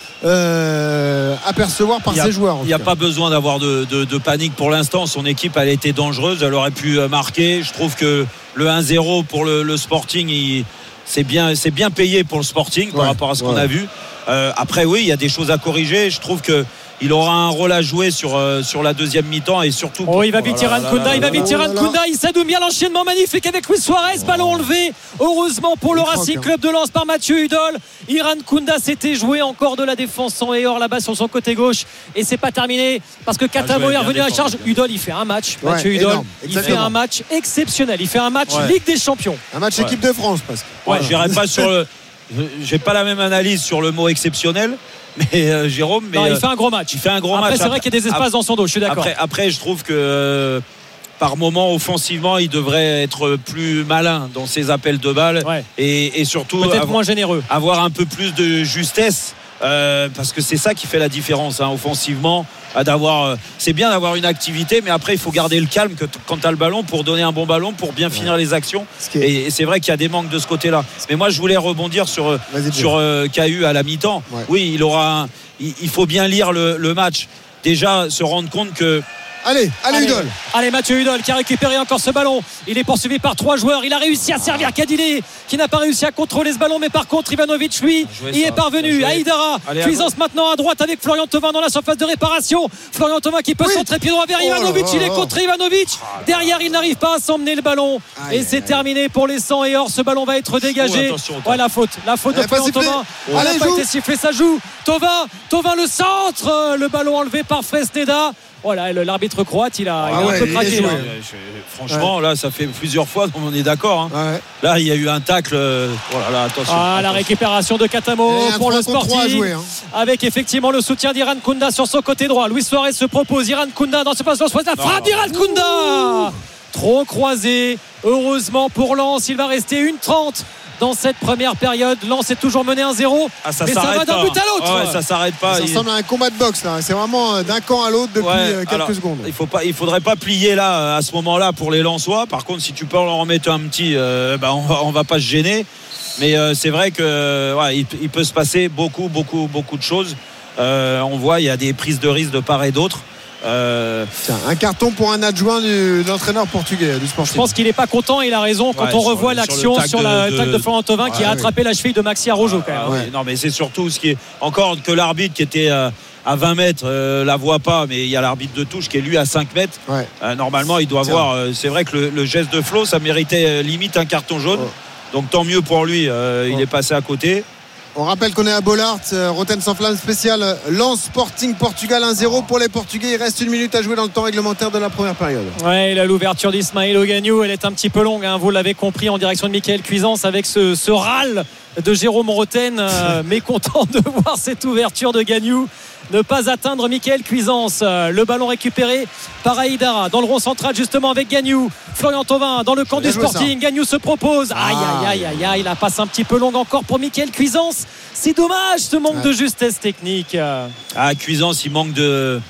euh, apercevoir par a, ses joueurs. Il n'y a pas besoin d'avoir de, de, de panique pour l'instant. Son équipe, elle a été dangereuse, elle aurait pu marquer. Je trouve que le un zéro pour le, le Sporting, il, c'est, bien, c'est bien payé pour le Sporting par ouais, rapport à ce ouais. qu'on a vu. Euh, après, oui, il y a des choses à corriger. Je trouve que il aura un rôle à jouer sur, euh, sur la deuxième mi-temps et surtout. Oh, il va vite Iran Kounda, il va vite Iran Kounda, il s'adoue bien l'enchaînement magnifique avec Luis Suarez, ballon enlevé. Heureusement pour le Racing Club de Lens par Mathieu Hudol. Iran Kounda s'était joué encore de la défense sans Ehor là-bas sur son côté gauche, et c'est pas terminé parce que Katamo est revenu à la charge. Hudol, il fait un match. Ouais, Mathieu Hudol, il fait un match exceptionnel. Il fait un match ouais. Ligue des Champions. Un match ouais. équipe de France parce que. Ouais, j'irai pas sur le. J'ai pas la même analyse sur le mot exceptionnel. Mais euh, Jérôme, mais, non, il fait un gros match. Il fait un gros après, match. C'est vrai qu'il y a des espaces après, dans son dos. Je suis d'accord. Après, après je trouve que euh, par moment, offensivement, il devrait être plus malin dans ses appels de balles ouais. et, et surtout peut-être avoir, moins généreux. Avoir un peu plus de justesse. Euh, parce que c'est ça qui fait la différence hein, offensivement, d'avoir, euh, c'est bien d'avoir une activité, mais après il faut garder le calme que t- quand tu as le ballon pour donner un bon ballon, pour bien finir ouais. les actions est... et, et c'est vrai qu'il y a des manques de ce côté là, mais moi je voulais rebondir sur, sur euh, K U à la mi-temps. Ouais. Oui, il aura un, il, il faut bien lire le, le match, déjà se rendre compte que Allez, allez, allez Hudol. Allez, Mathieu Hudol qui a récupéré encore ce ballon. Il est poursuivi par trois joueurs. Il a réussi à servir Kadile qui n'a pas réussi à contrôler ce ballon. Mais par contre, Ivanovic, lui, il est parvenu. Aïdara, Cuisance maintenant à droite avec Florian Thauvin dans la surface de réparation. Florian Thauvin qui peut oui. centrer pied droit vers Ivanovic. Oh, il est contre Ivanovic. Derrière, il n'arrive pas à s'emmener le ballon. Aïe, et c'est aïe, terminé pour les cent et or. Ce ballon va être dégagé. Oh, ouais, la faute. La faute de Florian Thauvin. Elle n'a pas été sifflée. Ça joue. Thauvin, Thauvin le centre. Le ballon enlevé par Fresneda. Voilà, l'arbitre croate, il a, ah il a ouais, un peu craqué. Là. Franchement, ouais. là, ça fait plusieurs fois, donc on est d'accord. Hein. Ouais. Là, il y a eu un tacle. Euh, voilà, là, attention. Ah, attention. La récupération de Katamo pour le Sporting. Jouer, hein. Avec effectivement le soutien d'Iran Kounda sur son côté droit. Luis Suarez se propose. Iran Kounda dans ce passe. La frappe d'Iran Kounda. Trop croisé. Heureusement pour Lens, il va rester une trente. Dans cette première période, Lens est toujours mené un zéro. Ah, ça mais ça va d'un but à l'autre. Ah ouais, ça s'arrête pas. Ça il... ressemble à un combat de boxe là. C'est vraiment d'un camp à l'autre depuis ouais, quelques alors, secondes. Il faut pas, il faudrait pas plier là à ce moment-là pour les Lensois. Par contre, si tu peux en remettre un petit, euh, bah, on va, on va pas se gêner. Mais euh, c'est vrai que ouais, il, il peut se passer beaucoup, beaucoup, beaucoup de choses. Euh, on voit, il y a des prises de risque de part et d'autre. Euh... Tiens, un carton pour un adjoint du, de l'entraîneur portugais du Sporting. Je pense qu'il n'est pas content, il a raison quand ouais, on revoit sur, l'action sur, sur la tacle de, de Florian Thauvin ouais, qui a attrapé oui. la cheville de Maxi Araujo quand même. Ah, ouais. Non mais c'est surtout ce qui est encore que l'arbitre qui était euh, à vingt mètres euh, la voit pas, mais il y a l'arbitre de touche qui est lui à cinq mètres. Ouais. Euh, normalement il doit Tiens. voir euh, c'est vrai que le, le geste de Flo ça méritait euh, limite un carton jaune. Oh. Donc tant mieux pour lui, euh, oh. il est passé à côté. On rappelle qu'on est à Bollaert, euh, Rotten sans flamme spécial Lens Sporting Portugal un zéro pour les Portugais. Il reste une minute à jouer dans le temps réglementaire de la première période. Ouais, là, l'ouverture d'Ismaël Ogagnou, elle est un petit peu longue, hein, vous l'avez compris, en direction de Michael Cuisance avec ce, ce râle de Jérôme Roten, euh, mécontent de voir cette ouverture de Gagnou ne pas atteindre Michael Cuisance. Le ballon récupéré par Aïdara dans le rond central justement avec Gagnou. Florian Thauvin dans le camp du Sporting. Gagnou se propose. Aïe aïe aïe aïe aïe. La passe un petit peu longue encore pour Michael Cuisance. C'est dommage ce manque ouais. de justesse technique. Ah, Cuisance, il manque de.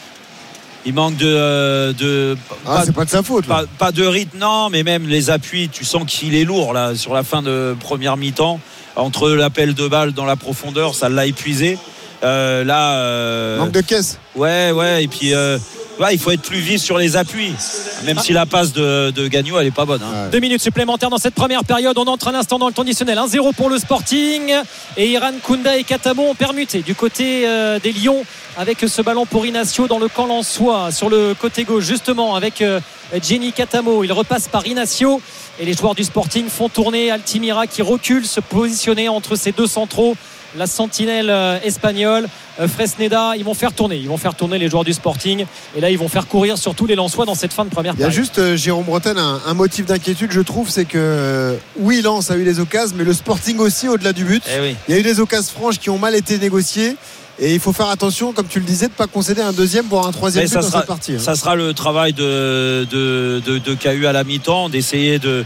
Il manque de. de ah, pas, c'est pas de sa faute. Pas, pas de rythme, non, mais même les appuis, tu sens qu'il est lourd là sur la fin de première mi-temps. Entre l'appel de balle dans la profondeur, ça l'a épuisé. Euh, là, euh... manque de caisse. Ouais, ouais, et puis euh, ouais, il faut être plus vif sur les appuis, même ah. si la passe de, de Gagnou elle est pas bonne. Hein. Ouais. Deux minutes supplémentaires dans cette première période. On entre un instant dans le temps additionnel. un zéro pour le Sporting. Et Iran Kounda et Katamo ont permuté du côté euh, des Lions avec ce ballon pour Inacio dans le camp lensois sur le côté gauche justement avec euh, Jenny Katamo. Il repasse par Inacio et les joueurs du Sporting font tourner Altimira qui recule, se positionner entre ces deux centraux. La sentinelle euh, espagnole, euh, Fresneda, ils vont faire tourner, ils vont faire tourner les joueurs du Sporting et là ils vont faire courir sur tous les Lensois dans cette fin de première période. Il y a juste euh, Jérôme Bretagne, un, un motif d'inquiétude je trouve, c'est que euh, oui Lens a eu des occasions, mais le Sporting aussi au-delà du but. Eh oui. Il y a eu des occasions franches qui ont mal été négociées. Et il faut faire attention, comme tu le disais, de ne pas concéder un deuxième voire un troisième but dans cette partie. Hein. Ça sera le travail de, de, de, de K U à la mi-temps, d'essayer de,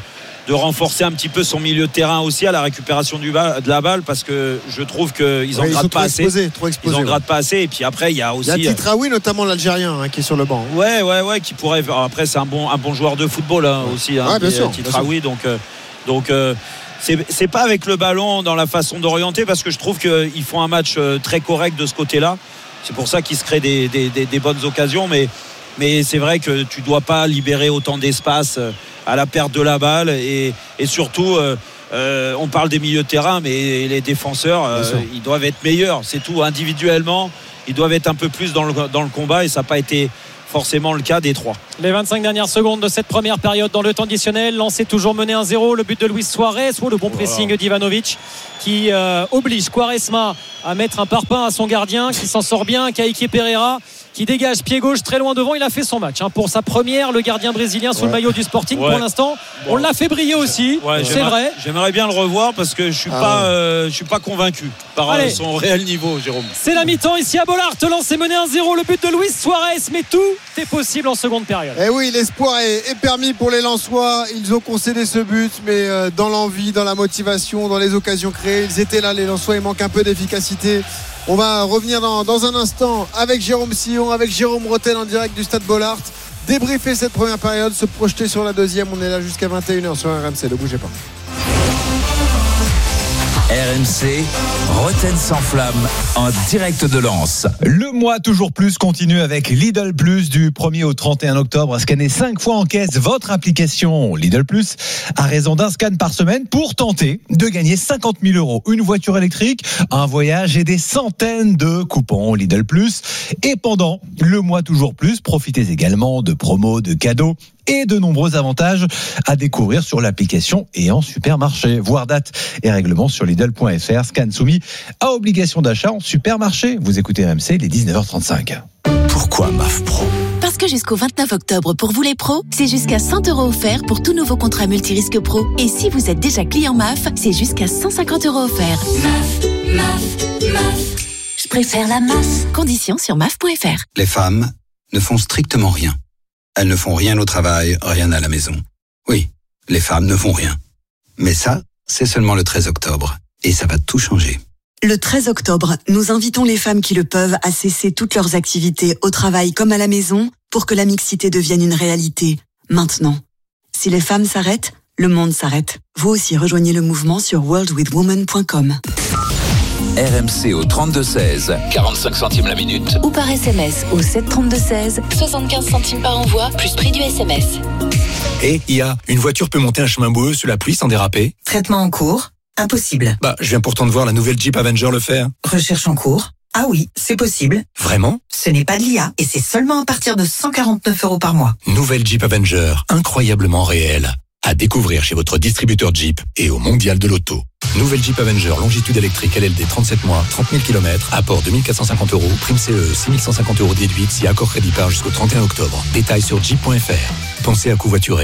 de renforcer un petit peu son milieu de terrain aussi à la récupération du ba- de la balle, parce que je trouve qu'ils en ouais, grattent pas assez. Exposés, trop exposés, ils en ouais. grattent pas assez. Et puis après, il y a aussi. Il y a Titraoui, notamment l'Algérien, hein, qui est sur le banc. Ouais, ouais, ouais, qui pourrait. Après, c'est un bon, un bon joueur de football hein, aussi. Hein, ouais, bien sûr. Titraoui, donc, euh, donc. Euh, C'est, c'est pas avec le ballon dans la façon d'orienter, parce que je trouve qu'ils font un match très correct de ce côté-là. C'est pour ça qu'ils se créent des, des, des, des bonnes occasions, mais, mais c'est vrai que tu dois pas libérer autant d'espace à la perte de la balle, et, et surtout euh, euh, on parle des milieux de terrain, mais les défenseurs euh, ils doivent être meilleurs, c'est tout. Individuellement ils doivent être un peu plus dans le, dans le combat, et ça n'a pas été forcément le cas des trois. Les vingt-cinq dernières secondes de cette première période dans le temps additionnel, lancé toujours mené un zéro, le but de Luis Suarez, ou le bon pressing voilà. d'Ivanovic qui euh, oblige Quaresma à mettre un parpaing à son gardien, qui s'en sort bien, Kaique Pereira qui dégage pied gauche très loin devant. Il a fait son match hein. Pour sa première, le gardien brésilien sous ouais. le maillot du Sporting ouais. pour l'instant bon. On l'a fait briller aussi ouais, c'est vrai. J'aimerais bien le revoir, parce que je suis ah pas ouais. euh, je suis pas convaincu par Allez. son réel niveau, Jérôme. C'est la mi-temps ici à Bollaert, lancé mené un zéro, le but de Luis Suarez, mais tout est possible en seconde période. Et oui, l'espoir est, est permis pour les Lensois. Ils ont concédé ce but, mais euh, dans l'envie, dans la motivation, dans les occasions créées, ils étaient là, les Lensois. Il manque un peu d'efficacité. On va revenir dans, dans un instant avec Jérôme Sillon, avec Jérôme Rotten en direct du stade Bollaert, débriefer cette première période, se projeter sur la deuxième. On est là jusqu'à vingt et une heures sur R M C, ne bougez pas. R M C, Rotten sans flamme, en direct de Lens. Le mois toujours plus continue avec Lidl Plus du premier au trente et un octobre. Scannez cinq fois en caisse votre application Lidl Plus à raison d'un scan par semaine pour tenter de gagner cinquante mille euros. Une voiture électrique, un voyage et des centaines de coupons Lidl Plus. Et pendant le mois toujours plus, profitez également de promos, de cadeaux et de nombreux avantages à découvrir sur l'application et en supermarché. Voir date et règlement sur Lidl point F R. Scan soumis à obligation d'achat en supermarché. Vous écoutez R M C, il est dix-neuf heures trente-cinq. Pourquoi M A F Pro ? Parce que jusqu'au vingt-neuf octobre, pour vous les pros, c'est jusqu'à cent euros offerts pour tout nouveau contrat multirisque pro. Et si vous êtes déjà client M A F, c'est jusqu'à cent cinquante euros offerts. M A F, M A F, M A F. Je préfère la M A F. Conditions sur M A F point F R. Les femmes ne font strictement rien. Elles ne font rien au travail, rien à la maison. Oui, les femmes ne font rien. Mais ça, c'est seulement le treize octobre. Et ça va tout changer. Le treize octobre, nous invitons les femmes qui le peuvent à cesser toutes leurs activités au travail comme à la maison pour que la mixité devienne une réalité. Maintenant. Si les femmes s'arrêtent, le monde s'arrête. Vous aussi rejoignez le mouvement sur world with women point com. R M C au trente-deux seize, quarante-cinq centimes la minute. Ou par S M S au sept trente-deux seize, soixante-quinze centimes par envoi, plus prix du S M S. Et I A, une voiture peut monter un chemin boueux sous la pluie sans déraper? Traitement en cours. Impossible. Bah, je viens pourtant de voir la nouvelle Jeep Avenger le faire. Recherche en cours. Ah oui, c'est possible. Vraiment? Ce n'est pas de l'I A et c'est seulement à partir de cent quarante-neuf euros par mois. Nouvelle Jeep Avenger, incroyablement réelle. À découvrir chez votre distributeur Jeep et au Mondial de l'Auto. Nouvelle Jeep Avenger, longitude électrique L L D trente-sept mois, trente mille kilomètres, apport deux mille quatre cent cinquante euros, prime C E, six mille cent cinquante euros déduite si accord crédit par jusqu'au trente et un octobre. Détails sur jeep point F R. Pensez à covoiturer.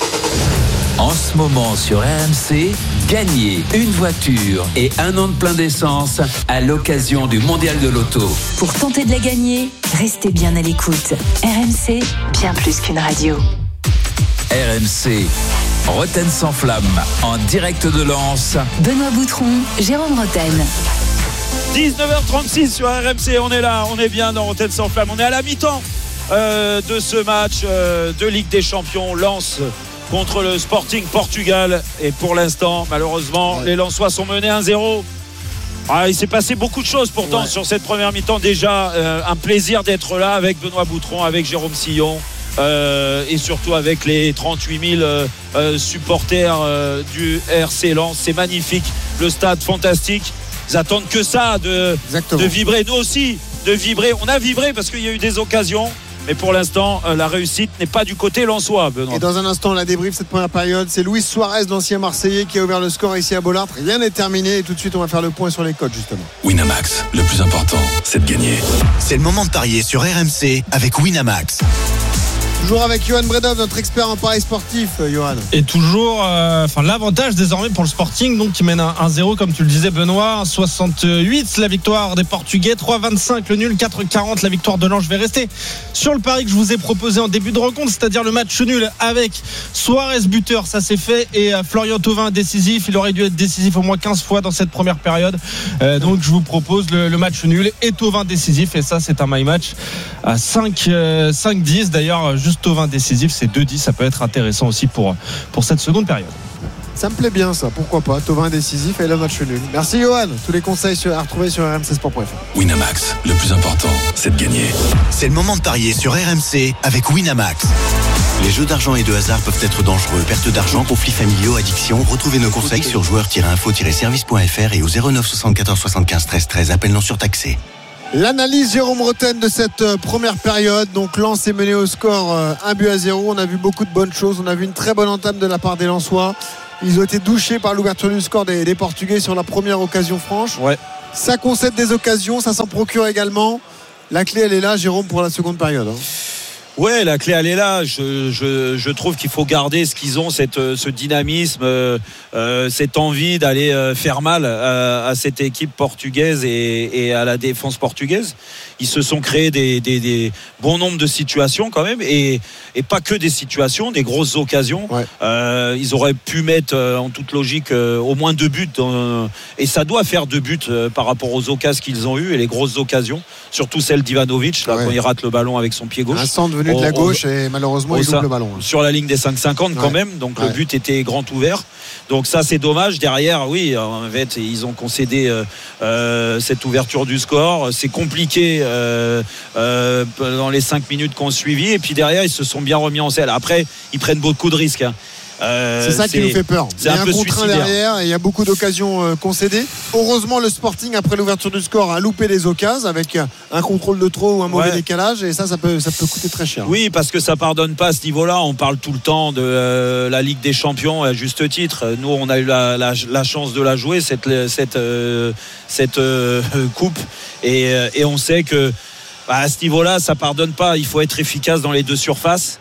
En ce moment sur R M C, gagnez une voiture et un an de plein d'essence à l'occasion du Mondial de l'Auto. Pour tenter de la gagner, restez bien à l'écoute. R M C, bien plus qu'une radio. R M C, Rotten sans flamme, en direct de Lens. Benoît Boutron, Jérôme Rotten. dix-neuf heures trente-six sur R M C, on est là, on est bien dans Rotten sans flamme. On est à la mi-temps euh, de ce match euh, de Ligue des Champions. Lens contre le Sporting Portugal. Et pour l'instant, malheureusement, ouais. les Lensois sont menés un zéro. Ah, il s'est passé beaucoup de choses pourtant ouais. sur cette première mi-temps. Déjà, euh, un plaisir d'être là avec Benoît Boutron, avec Jérôme Sillon. Euh, et surtout avec les trente-huit mille euh, euh, supporters euh, du R C Lens. C'est magnifique, le stade fantastique. Ils attendent que ça de, de vibrer. Nous aussi, de vibrer. On a vibré parce qu'il y a eu des occasions, mais pour l'instant euh, la réussite n'est pas du côté lensois, Benoît. Et dans un instant, la débrief cette première période, c'est Luis Suarez, l'ancien Marseillais, qui a ouvert le score ici à Bollaert. Rien n'est terminé et tout de suite on va faire le point sur les codes justement. Winamax, le plus important, c'est de gagner. C'est le moment de parier sur R M C avec Winamax. Toujours avec Johan Bredov, notre expert en paris sportif, Johan. Et toujours, euh, enfin l'avantage désormais pour le Sporting, donc qui mène à un zéro comme tu le disais Benoît. un soixante-huit la victoire des Portugais, trois vingt-cinq le nul, quatre quarante la victoire de Lens. Je vais rester sur le pari que je vous ai proposé en début de rencontre, c'est-à-dire le match nul avec Suarez buteur, ça c'est fait, et euh, Florian Thauvin décisif. Il aurait dû être décisif au moins quinze fois dans cette première période. Euh, donc je vous propose le, le match nul et Thauvin décisif, et ça c'est un my match à cinq dix. D'ailleurs juste Thauvin décisif, c'est deux dix, ça peut être intéressant aussi pour, pour cette seconde période. Ça me plaît bien ça, pourquoi pas. Thauvin décisif et le match nul. Merci Johan. Tous les conseils à retrouver sur r m c sport point f r. Winamax, le plus important, c'est de gagner. C'est le moment de parier sur R M C avec Winamax. Les jeux d'argent et de hasard peuvent être dangereux. Perte d'argent, conflits familiaux, addiction. Retrouvez nos conseils sur joueurs tiret info tiret service point f r et au zéro neuf soixante-quatorze soixante-quinze treize treize. Appel non surtaxé. L'analyse Jérôme Roten de cette première période. Donc Lens est mené au score un but à zéro. On a vu beaucoup de bonnes choses. On a vu une très bonne entame de la part des Lensois. Ils ont été douchés par l'ouverture du score des, des Portugais sur la première occasion franche. Ouais. Ça concède des occasions, ça s'en procure également. La clé elle est là, Jérôme, pour la seconde période. Hein. Ouais, la clé elle est là. Je, je, je trouve qu'il faut garder ce qu'ils ont, cette, ce dynamisme, euh, euh, cette envie d'aller euh, faire mal à, à cette équipe portugaise et, et à la défense portugaise. Ils se sont créés des, des, des bons nombres de situations quand même, et, et pas que des situations, des grosses occasions. Ouais. Euh, ils auraient pu mettre euh, en toute logique euh, au moins deux buts, dans, et ça doit faire deux buts euh, par rapport aux occasions qu'ils ont eues et les grosses occasions, surtout celle d'Ivanovic là, ouais. Quand il rate le ballon avec son pied gauche. Un centre venu de la gauche, et malheureusement il loupe le ballon. Sur la ligne des cinq cinquante quand ouais. même, donc ouais. Le but était grand ouvert. Donc ça c'est dommage. Derrière, oui, en fait, ils ont concédé euh, euh, cette ouverture du score. C'est compliqué euh, euh, dans les cinq minutes qu'on suivi. Et puis derrière, ils se sont bien remis en selle. Après, ils prennent beaucoup de risques. Hein. Euh, c'est ça qui nous fait peur. Il y a un, un contre un derrière et il y a beaucoup d'occasions euh, concédées. Heureusement, le Sporting, après l'ouverture du score, a loupé les occasions avec un contrôle de trop ou un mauvais ouais. décalage, et ça, ça peut, ça peut coûter très cher. Oui, parce que ça pardonne pas à ce niveau-là. On parle tout le temps de euh, la Ligue des Champions, à juste titre. Nous, on a eu la, la, la chance de la jouer, cette, cette, euh, cette euh, coupe, et, et on sait que bah, à ce niveau-là, ça pardonne pas. Il faut être efficace dans les deux surfaces.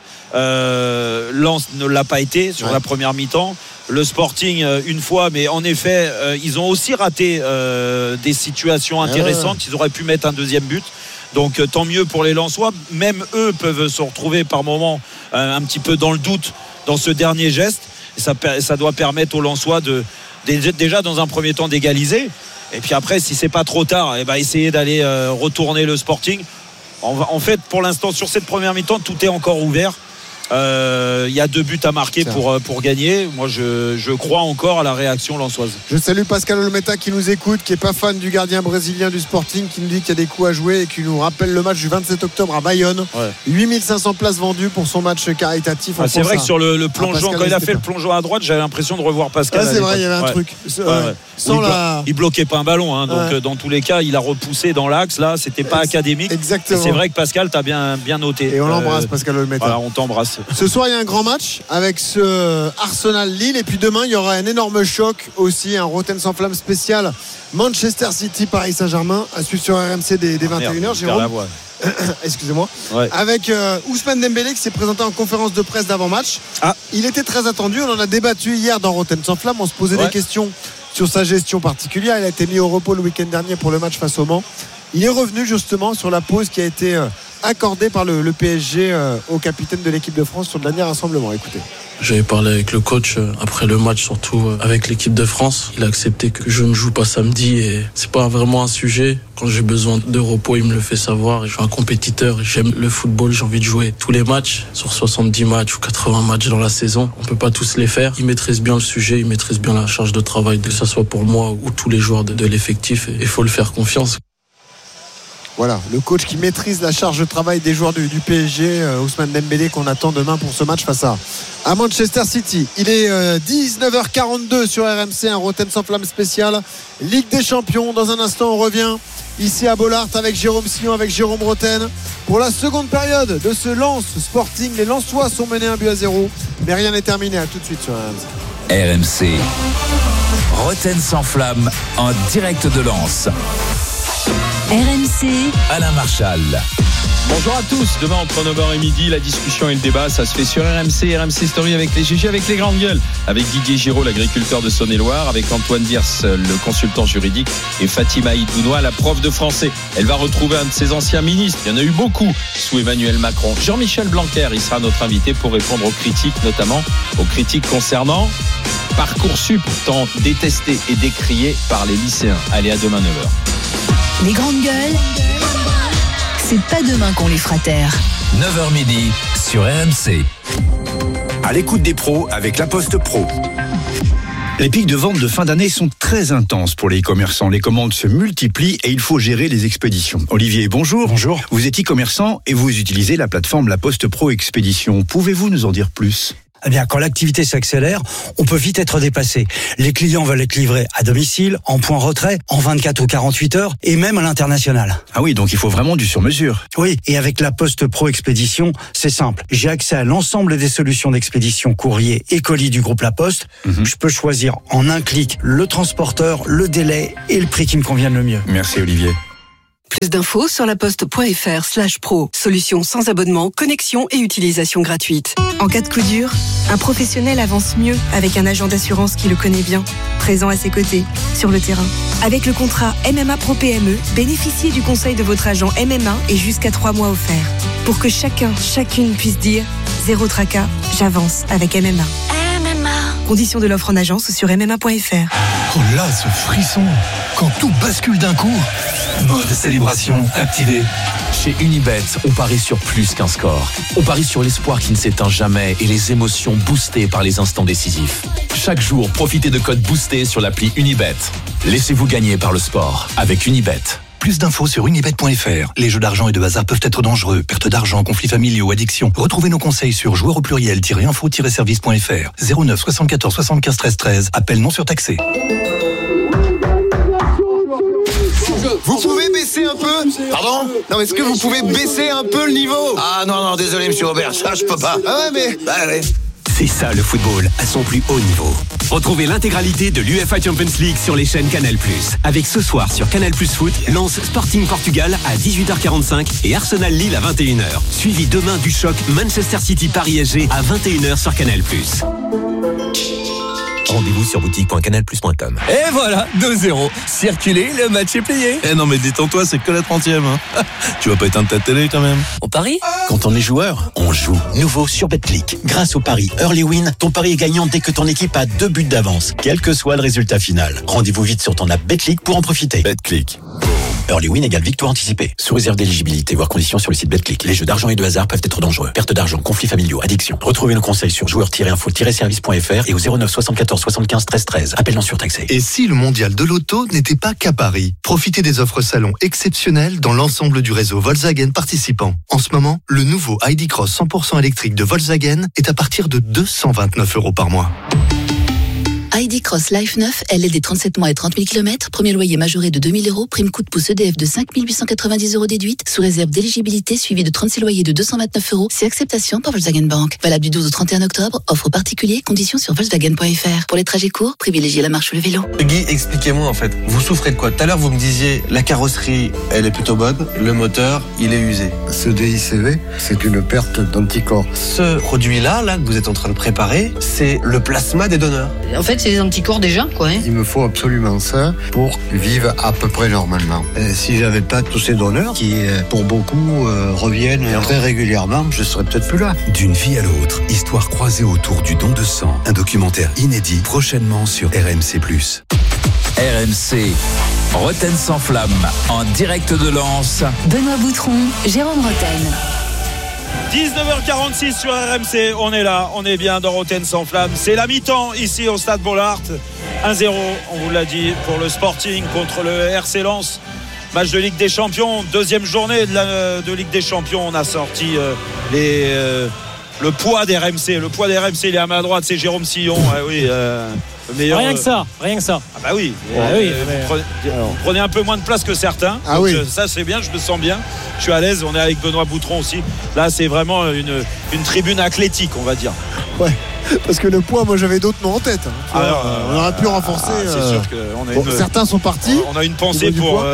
Euh, Lens ne l'a pas été sur ouais. la première mi-temps. Le Sporting euh, une fois, mais en effet euh, ils ont aussi raté euh, des situations intéressantes. Ils auraient pu mettre un deuxième but. Donc euh, tant mieux pour les Lensois. Même eux peuvent se retrouver par moments euh, un petit peu dans le doute dans ce dernier geste. Et ça, ça doit permettre aux Lensois de, de déjà dans un premier temps d'égaliser. Et puis après, si c'est pas trop tard, eh ben, essayer d'aller euh, retourner le Sporting. En, en fait, pour l'instant, sur cette première mi-temps, tout est encore ouvert. Il euh, y a deux buts à marquer pour, pour gagner. Moi je, je crois encore à la réaction lensoise. Je salue Pascal Olmeta qui nous écoute, qui n'est pas fan du gardien brésilien du Sporting, qui nous dit qu'il y a des coups à jouer et qui nous rappelle le match du vingt-sept octobre à Bayonne. Ouais. huit mille cinq cents places vendues pour son match caritatif. Ah, c'est vrai que sur le, le plongeon, quand il a fait le plongeon à droite, j'avais l'impression de revoir Pascal. Ah, c'est vrai, il y avait un ouais. truc. Ouais, ouais. Sans il, la... il bloquait pas un ballon, hein, donc ouais. dans tous les cas il a repoussé dans l'axe. Là c'était pas académique. Exactement. Et c'est vrai que Pascal t'as bien, bien noté. Et on l'embrasse, euh, Pascal Olmeta. Voilà, on t'embrasse. Ce soir il y a un grand match avec ce Arsenal-Lille, et puis demain il y aura un énorme choc aussi, un Roten sans flamme spécial Manchester City Paris Saint-Germain à suivre sur R M C des, des vingt et une heures. Jérôme, excusez-moi, ouais. avec euh, Ousmane Dembélé qui s'est présenté en conférence de presse d'avant-match. Ah. Il était très attendu, on en a débattu hier dans Roten sans flamme, on se posait ouais. des questions sur sa gestion particulière. Il a été mis au repos le week-end dernier pour le match face au Mans. Il est revenu justement sur la pause qui a été euh, accordée par le, le P S G euh, au capitaine de l'équipe de France sur le dernier rassemblement. Écoutez. J'avais parlé avec le coach euh, après le match, surtout euh, avec l'équipe de France. Il a accepté que je ne joue pas samedi, et c'est pas vraiment un sujet. Quand j'ai besoin de repos, il me le fait savoir. Je suis un compétiteur, j'aime le football, j'ai envie de jouer tous les matchs, sur soixante-dix matchs ou quatre-vingts matchs dans la saison. On peut pas tous les faire. Il maîtrise bien le sujet, il maîtrise bien la charge de travail, que ce soit pour moi ou tous les joueurs de, de l'effectif. Il faut le faire confiance. Voilà, le coach qui maîtrise la charge de travail des joueurs du, du P S G, euh, Ousmane Dembélé, qu'on attend demain pour ce match face à, à Manchester City. Il est euh, dix-neuf heures quarante-deux sur R M C, un Roten sans flamme spécial Ligue des Champions. Dans un instant, on revient ici à Bollaert avec Jérôme Sillon, avec Jérôme Roten pour la seconde période de ce Lens Sporting. Les Lensois sont menés un but à zéro, mais rien n'est terminé. À tout de suite sur R M C. R M C, Roten sans flamme en direct de Lens. R M C, Alain Marchal. Bonjour à tous. Demain entre neuf heures et midi, la discussion et le débat, ça se fait sur R M C, R M C Story avec les G G, avec les grandes gueules, avec Didier Giraud, l'agriculteur de Saône-et-Loire, avec Antoine Diers, le consultant juridique, et Fatima Idounois, la prof de français. Elle va retrouver un de ses anciens ministres. Il y en a eu beaucoup sous Emmanuel Macron. Jean-Michel Blanquer, il sera notre invité pour répondre aux critiques, notamment aux critiques concernant Parcoursup, tant détesté et décrié par les lycéens. Allez, à demain neuf heures. les grandes gueules, c'est pas demain qu'on les fera taire. neuf heures midi sur R M C. À l'écoute des pros avec La Poste Pro. Les pics de vente de fin d'année sont très intenses pour les e-commerçants. Les commandes se multiplient et il faut gérer les expéditions. Olivier, bonjour. Bonjour. Vous êtes e-commerçant et vous utilisez la plateforme La Poste Pro Expédition. Pouvez-vous nous en dire plus ? Eh bien, quand l'activité s'accélère, on peut vite être dépassé. Les clients veulent être livrés à domicile, en point retrait, en vingt-quatre ou quarante-huit heures, et même à l'international. Ah oui, donc il faut vraiment du sur-mesure. Oui, et avec la Poste Pro Expédition, c'est simple. J'ai accès à l'ensemble des solutions d'expédition courrier et colis du groupe La Poste. Mm-hmm. Je peux choisir en un clic le transporteur, le délai et le prix qui me convienne le mieux. Merci Olivier. Plus d'infos sur laposte.fr slash pro. Solution sans abonnement, connexion et utilisation gratuite. En cas de coup dur, un professionnel avance mieux avec un agent d'assurance qui le connaît bien, présent à ses côtés, sur le terrain. Avec le contrat M M A Pro P M E, bénéficiez du conseil de votre agent M M A et jusqu'à trois mois offerts. Pour que chacun, chacune puisse dire « Zéro tracas, j'avance avec M M A ». M M A. Conditions de l'offre en agence sur m m a point f r. Oh là, ce frisson! Quand tout bascule d'un coup. Mode célébration activé. Chez Unibet, on parie sur plus qu'un score. On parie sur l'espoir qui ne s'éteint jamais et les émotions boostées par les instants décisifs. Chaque jour, profitez de codes boostés sur l'appli Unibet. Laissez-vous gagner par le sport avec Unibet. Plus d'infos sur unibet point f r. Les jeux d'argent et de hasard peuvent être dangereux. Perte d'argent, conflits familiaux, addiction. Retrouvez nos conseils sur joueurs au pluriel-info-service point f r. zéro neuf soixante-quatorze soixante-quinze treize treize. Appel non surtaxé. Vous pouvez baisser un peu ? Pardon ? Non, est-ce que vous pouvez baisser un peu le niveau ? Ah non, non, désolé, monsieur Robert, ça je peux pas. Ah ouais, mais... Bah allez. C'est ça le football à son plus haut niveau. Retrouvez l'intégralité de l'U F A Champions League sur les chaînes Canal plus. Avec ce soir sur Canal plus Foot, Lens Sporting Portugal à dix-huit heures quarante-cinq et Arsenal Lille à vingt et une heures. Suivi demain du choc Manchester City Paris S G à vingt et une heures sur Canal plus. Rendez-vous sur boutique point canal plus point com. Et voilà, deux zéro. Circulez, le match est plié. Eh non mais détends-toi, c'est que la trentième. Hein. Tu vas pas éteindre ta télé quand même. On parie ? Quand on est joueur, on joue. Nouveau sur Betclic. Grâce au pari Early Win, ton pari est gagnant dès que ton équipe a deux buts d'avance, quel que soit le résultat final. Rendez-vous vite sur ton app Betclic pour en profiter. Betclic. Early Win égale victoire anticipée. Sous réserve d'éligibilité, voire conditions sur le site Betclic. Les jeux d'argent et de hasard peuvent être dangereux. Perte d'argent, conflits familiaux, addiction. Retrouvez nos conseils sur joueurs tiret info tiret service point f r et au zéro neuf soixante-quatorze soixante-quinze treize treize. Appel non surtaxé. Et si le mondial de l'auto n'était pas qu'à Paris ? Profitez des offres salon exceptionnelles dans l'ensemble du réseau Volkswagen participant. En ce moment, le nouveau I D Cross cent pour cent électrique de Volkswagen est à partir de deux cent vingt-neuf euros par mois. I D Cross Life neuf, L L D trente-sept mois et trente mille kilomètres, premier loyer majoré de deux mille euros, prime coup de pouce E D F de cinq mille huit cent quatre-vingt-dix euros déduite, sous réserve d'éligibilité suivi de trente-six loyers de deux cent vingt-neuf euros, c'est acceptation par Volkswagen Bank. Valable du douze au trente et un octobre, offre particulier, conditions sur volkswagen point f r. Pour les trajets courts, privilégiez la marche ou le vélo. Guy, expliquez-moi en fait, vous souffrez de quoi ? Tout à l'heure vous me disiez, la carrosserie, elle est plutôt bonne, le moteur, il est usé. Ce D I C V, c'est une perte d'anticorps. Ce produit-là, là, que vous êtes en train de préparer, c'est le plasma des donneurs. En fait, c'est des anticorps déjà. Quoi, hein. Il me faut absolument ça pour vivre à peu près normalement. Et si j'avais pas tous ces donneurs qui, pour beaucoup, euh, reviennent très régulièrement, je serais peut-être plus là. D'une vie à l'autre, histoire croisée autour du don de sang. Un documentaire inédit prochainement sur R M C plus. R M C, Roten sans flamme, en direct de Lens. Benoît Boutron, Jérôme Roten. dix-neuf heures quarante-six sur R M C, on est là, on est bien dans Roten sans flamme. C'est la mi-temps ici au Stade Bollaert. un zéro, on vous l'a dit, pour le Sporting contre le R C Lens. Match de Ligue des Champions, deuxième journée de, la, de Ligue des Champions. On a sorti euh, les, euh, le poids des R M C. Le poids des R M C, il est à ma droite, c'est Jérôme Sillon. Ah, oui, euh, le meilleur, rien que ça, rien que ça. Ah bah oui, ah, euh, oui vous, mais... prenez, vous prenez un peu moins de place que certains. Ah donc, oui. euh, ça c'est bien, je me sens bien. Je suis à l'aise, on est avec Benoît Boutron aussi. Là c'est vraiment une, une tribune athlétique, on va dire. Ouais. Parce que le poids, moi j'avais d'autres noms en tête. Hein. Ah, Alors, euh, on aurait pu renforcer. Ah, c'est euh, sûr qu'on a bon, une, certains sont partis. On a une pensée pour. Euh,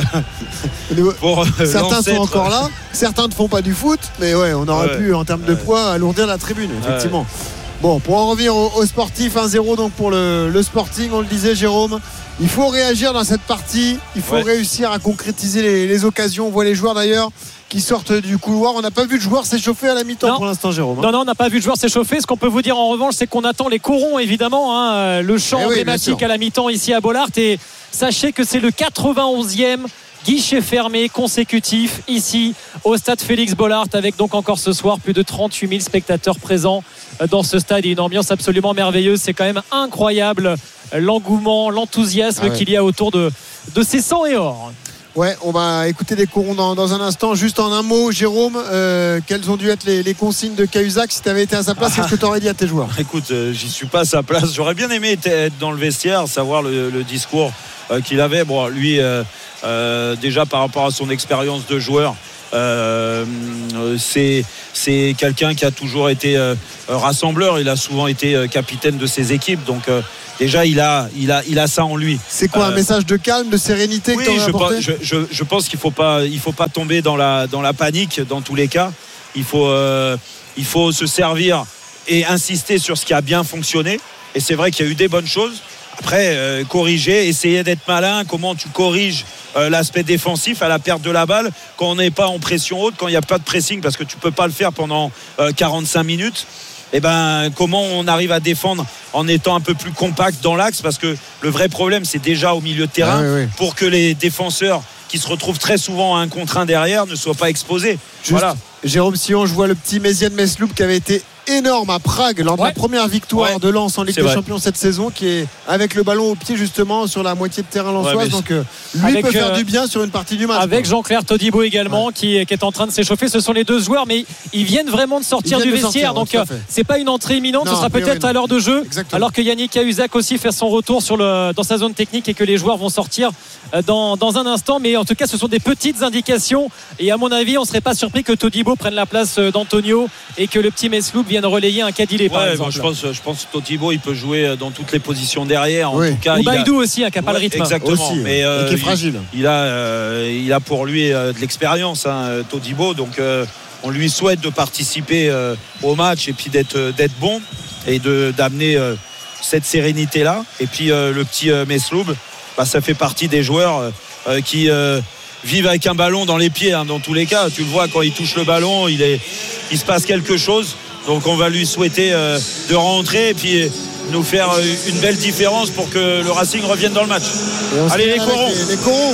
pour euh, certains sont encore là. Certains ne font pas du foot. Mais ouais, on aurait ouais. pu, en termes de poids, alourdir la tribune, effectivement. Ouais. Bon, pour en revenir aux, aux sportifs, un zéro donc pour le, le Sporting, on le disait, Jérôme. Il faut réagir dans cette partie. Il faut ouais. réussir à concrétiser les, les occasions. On voit les joueurs d'ailleurs qui sortent du couloir. On n'a pas vu le joueur s'échauffer à la mi-temps non. pour l'instant, Jérôme. Hein. Non, non, on n'a pas vu le joueur s'échauffer. Ce qu'on peut vous dire en revanche, c'est qu'on attend les corons, évidemment. Hein, le chant eh emblématique oui, à la mi-temps ici à Bollaert. Et sachez que c'est le quatre-vingt-onzième guichet fermé consécutif ici au stade Félix Bollaert, avec donc encore ce soir plus de trente-huit mille spectateurs présents dans ce stade et une ambiance absolument merveilleuse. C'est quand même incroyable l'engouement, l'enthousiasme ah ouais. qu'il y a autour de, de ces sang et or. Ouais, on va écouter les corons dans, dans un instant. Juste en un mot, Jérôme, euh, quelles ont dû être les, les consignes de Cahuzac? Si tu avais été à sa place, ah. qu'est-ce que tu aurais dit à tes joueurs? Écoute, euh, j'y suis pas à sa place. J'aurais bien aimé être dans le vestiaire, savoir le, le discours euh, qu'il avait. Bon, lui, euh, euh, déjà par rapport à son expérience de joueur, euh, c'est, c'est quelqu'un qui a toujours été euh, rassembleur. Il a souvent été euh, capitaine de ses équipes. Donc, euh, déjà il a, il, a, il a ça en lui. C'est quoi, euh, un message de calme, de sérénité oui, que tu as apporté? je, je, je pense qu'il ne faut pas, il faut pas tomber dans la, dans la panique dans tous les cas. Il faut, euh, il faut se servir et insister sur ce qui a bien fonctionné. Et c'est vrai qu'il y a eu des bonnes choses. Après, euh, corriger, essayer d'être malin. Comment tu corriges euh, l'aspect défensif à la perte de la balle quand on n'est pas en pression haute, quand il n'y a pas de pressing, parce que tu ne peux pas le faire pendant euh, quarante-cinq minutes. Eh ben, comment on arrive à défendre en étant un peu plus compact dans l'axe, parce que le vrai problème c'est déjà au milieu de terrain, ah oui, oui. pour que les défenseurs qui se retrouvent très souvent à un contre un derrière ne soient pas exposés. Juste, voilà. Jérôme Sillon, je vois le petit Méziane Mesloub qui avait été énorme à Prague lors de ouais. la première victoire ouais. de Lens en Ligue c'est des vrai. Champions cette saison, qui est avec le ballon au pied justement sur la moitié de terrain lensoise, ouais, donc euh, lui avec, peut faire euh, du bien sur une partie du match. Avec quoi. Jean-Claire Todibo également ouais. qui, qui est en train de s'échauffer. Ce sont les deux joueurs, mais ils viennent vraiment de sortir du vestiaire, sortir, donc ouais, euh, c'est pas une entrée imminente. Non, ce sera peut-être à l'heure de jeu. Exactement. Alors que Yannick Cahuzac aussi fait son retour sur le, dans sa zone technique et que les joueurs vont sortir dans, dans un instant. Mais en tout cas, ce sont des petites indications, et à mon avis on serait pas surpris que Todibo prenne la place d'Antonio et que le petit Mesloub vienne relayer un Cadillé. Ouais, par exemple. Bon, je pense, je pense que Todibo il peut jouer dans toutes les positions derrière. En oui. tout cas, ou Baïdou a... aussi, hein, qui n'a pas ouais, le rythme. Exactement. Aussi, mais euh, qui est fragile. Il, il a, euh, il a pour lui euh, de l'expérience, hein, Todibo. Donc, euh, on lui souhaite de participer euh, au match et puis d'être, d'être bon et de, d'amener euh, cette sérénité là. Et puis euh, le petit euh, Mesloub, bah, ça fait partie des joueurs euh, qui euh, vivent avec un ballon dans les pieds, hein, dans tous les cas. Tu le vois quand il touche le ballon, il est, il se passe quelque chose. Donc on va lui souhaiter euh, de rentrer et puis nous faire euh, une belle différence pour que le Racing revienne dans le match. Allez les corons, les, les corons,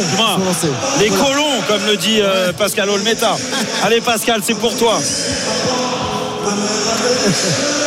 les colons comme le dit euh, Pascal Olmeta. Allez Pascal, c'est pour toi.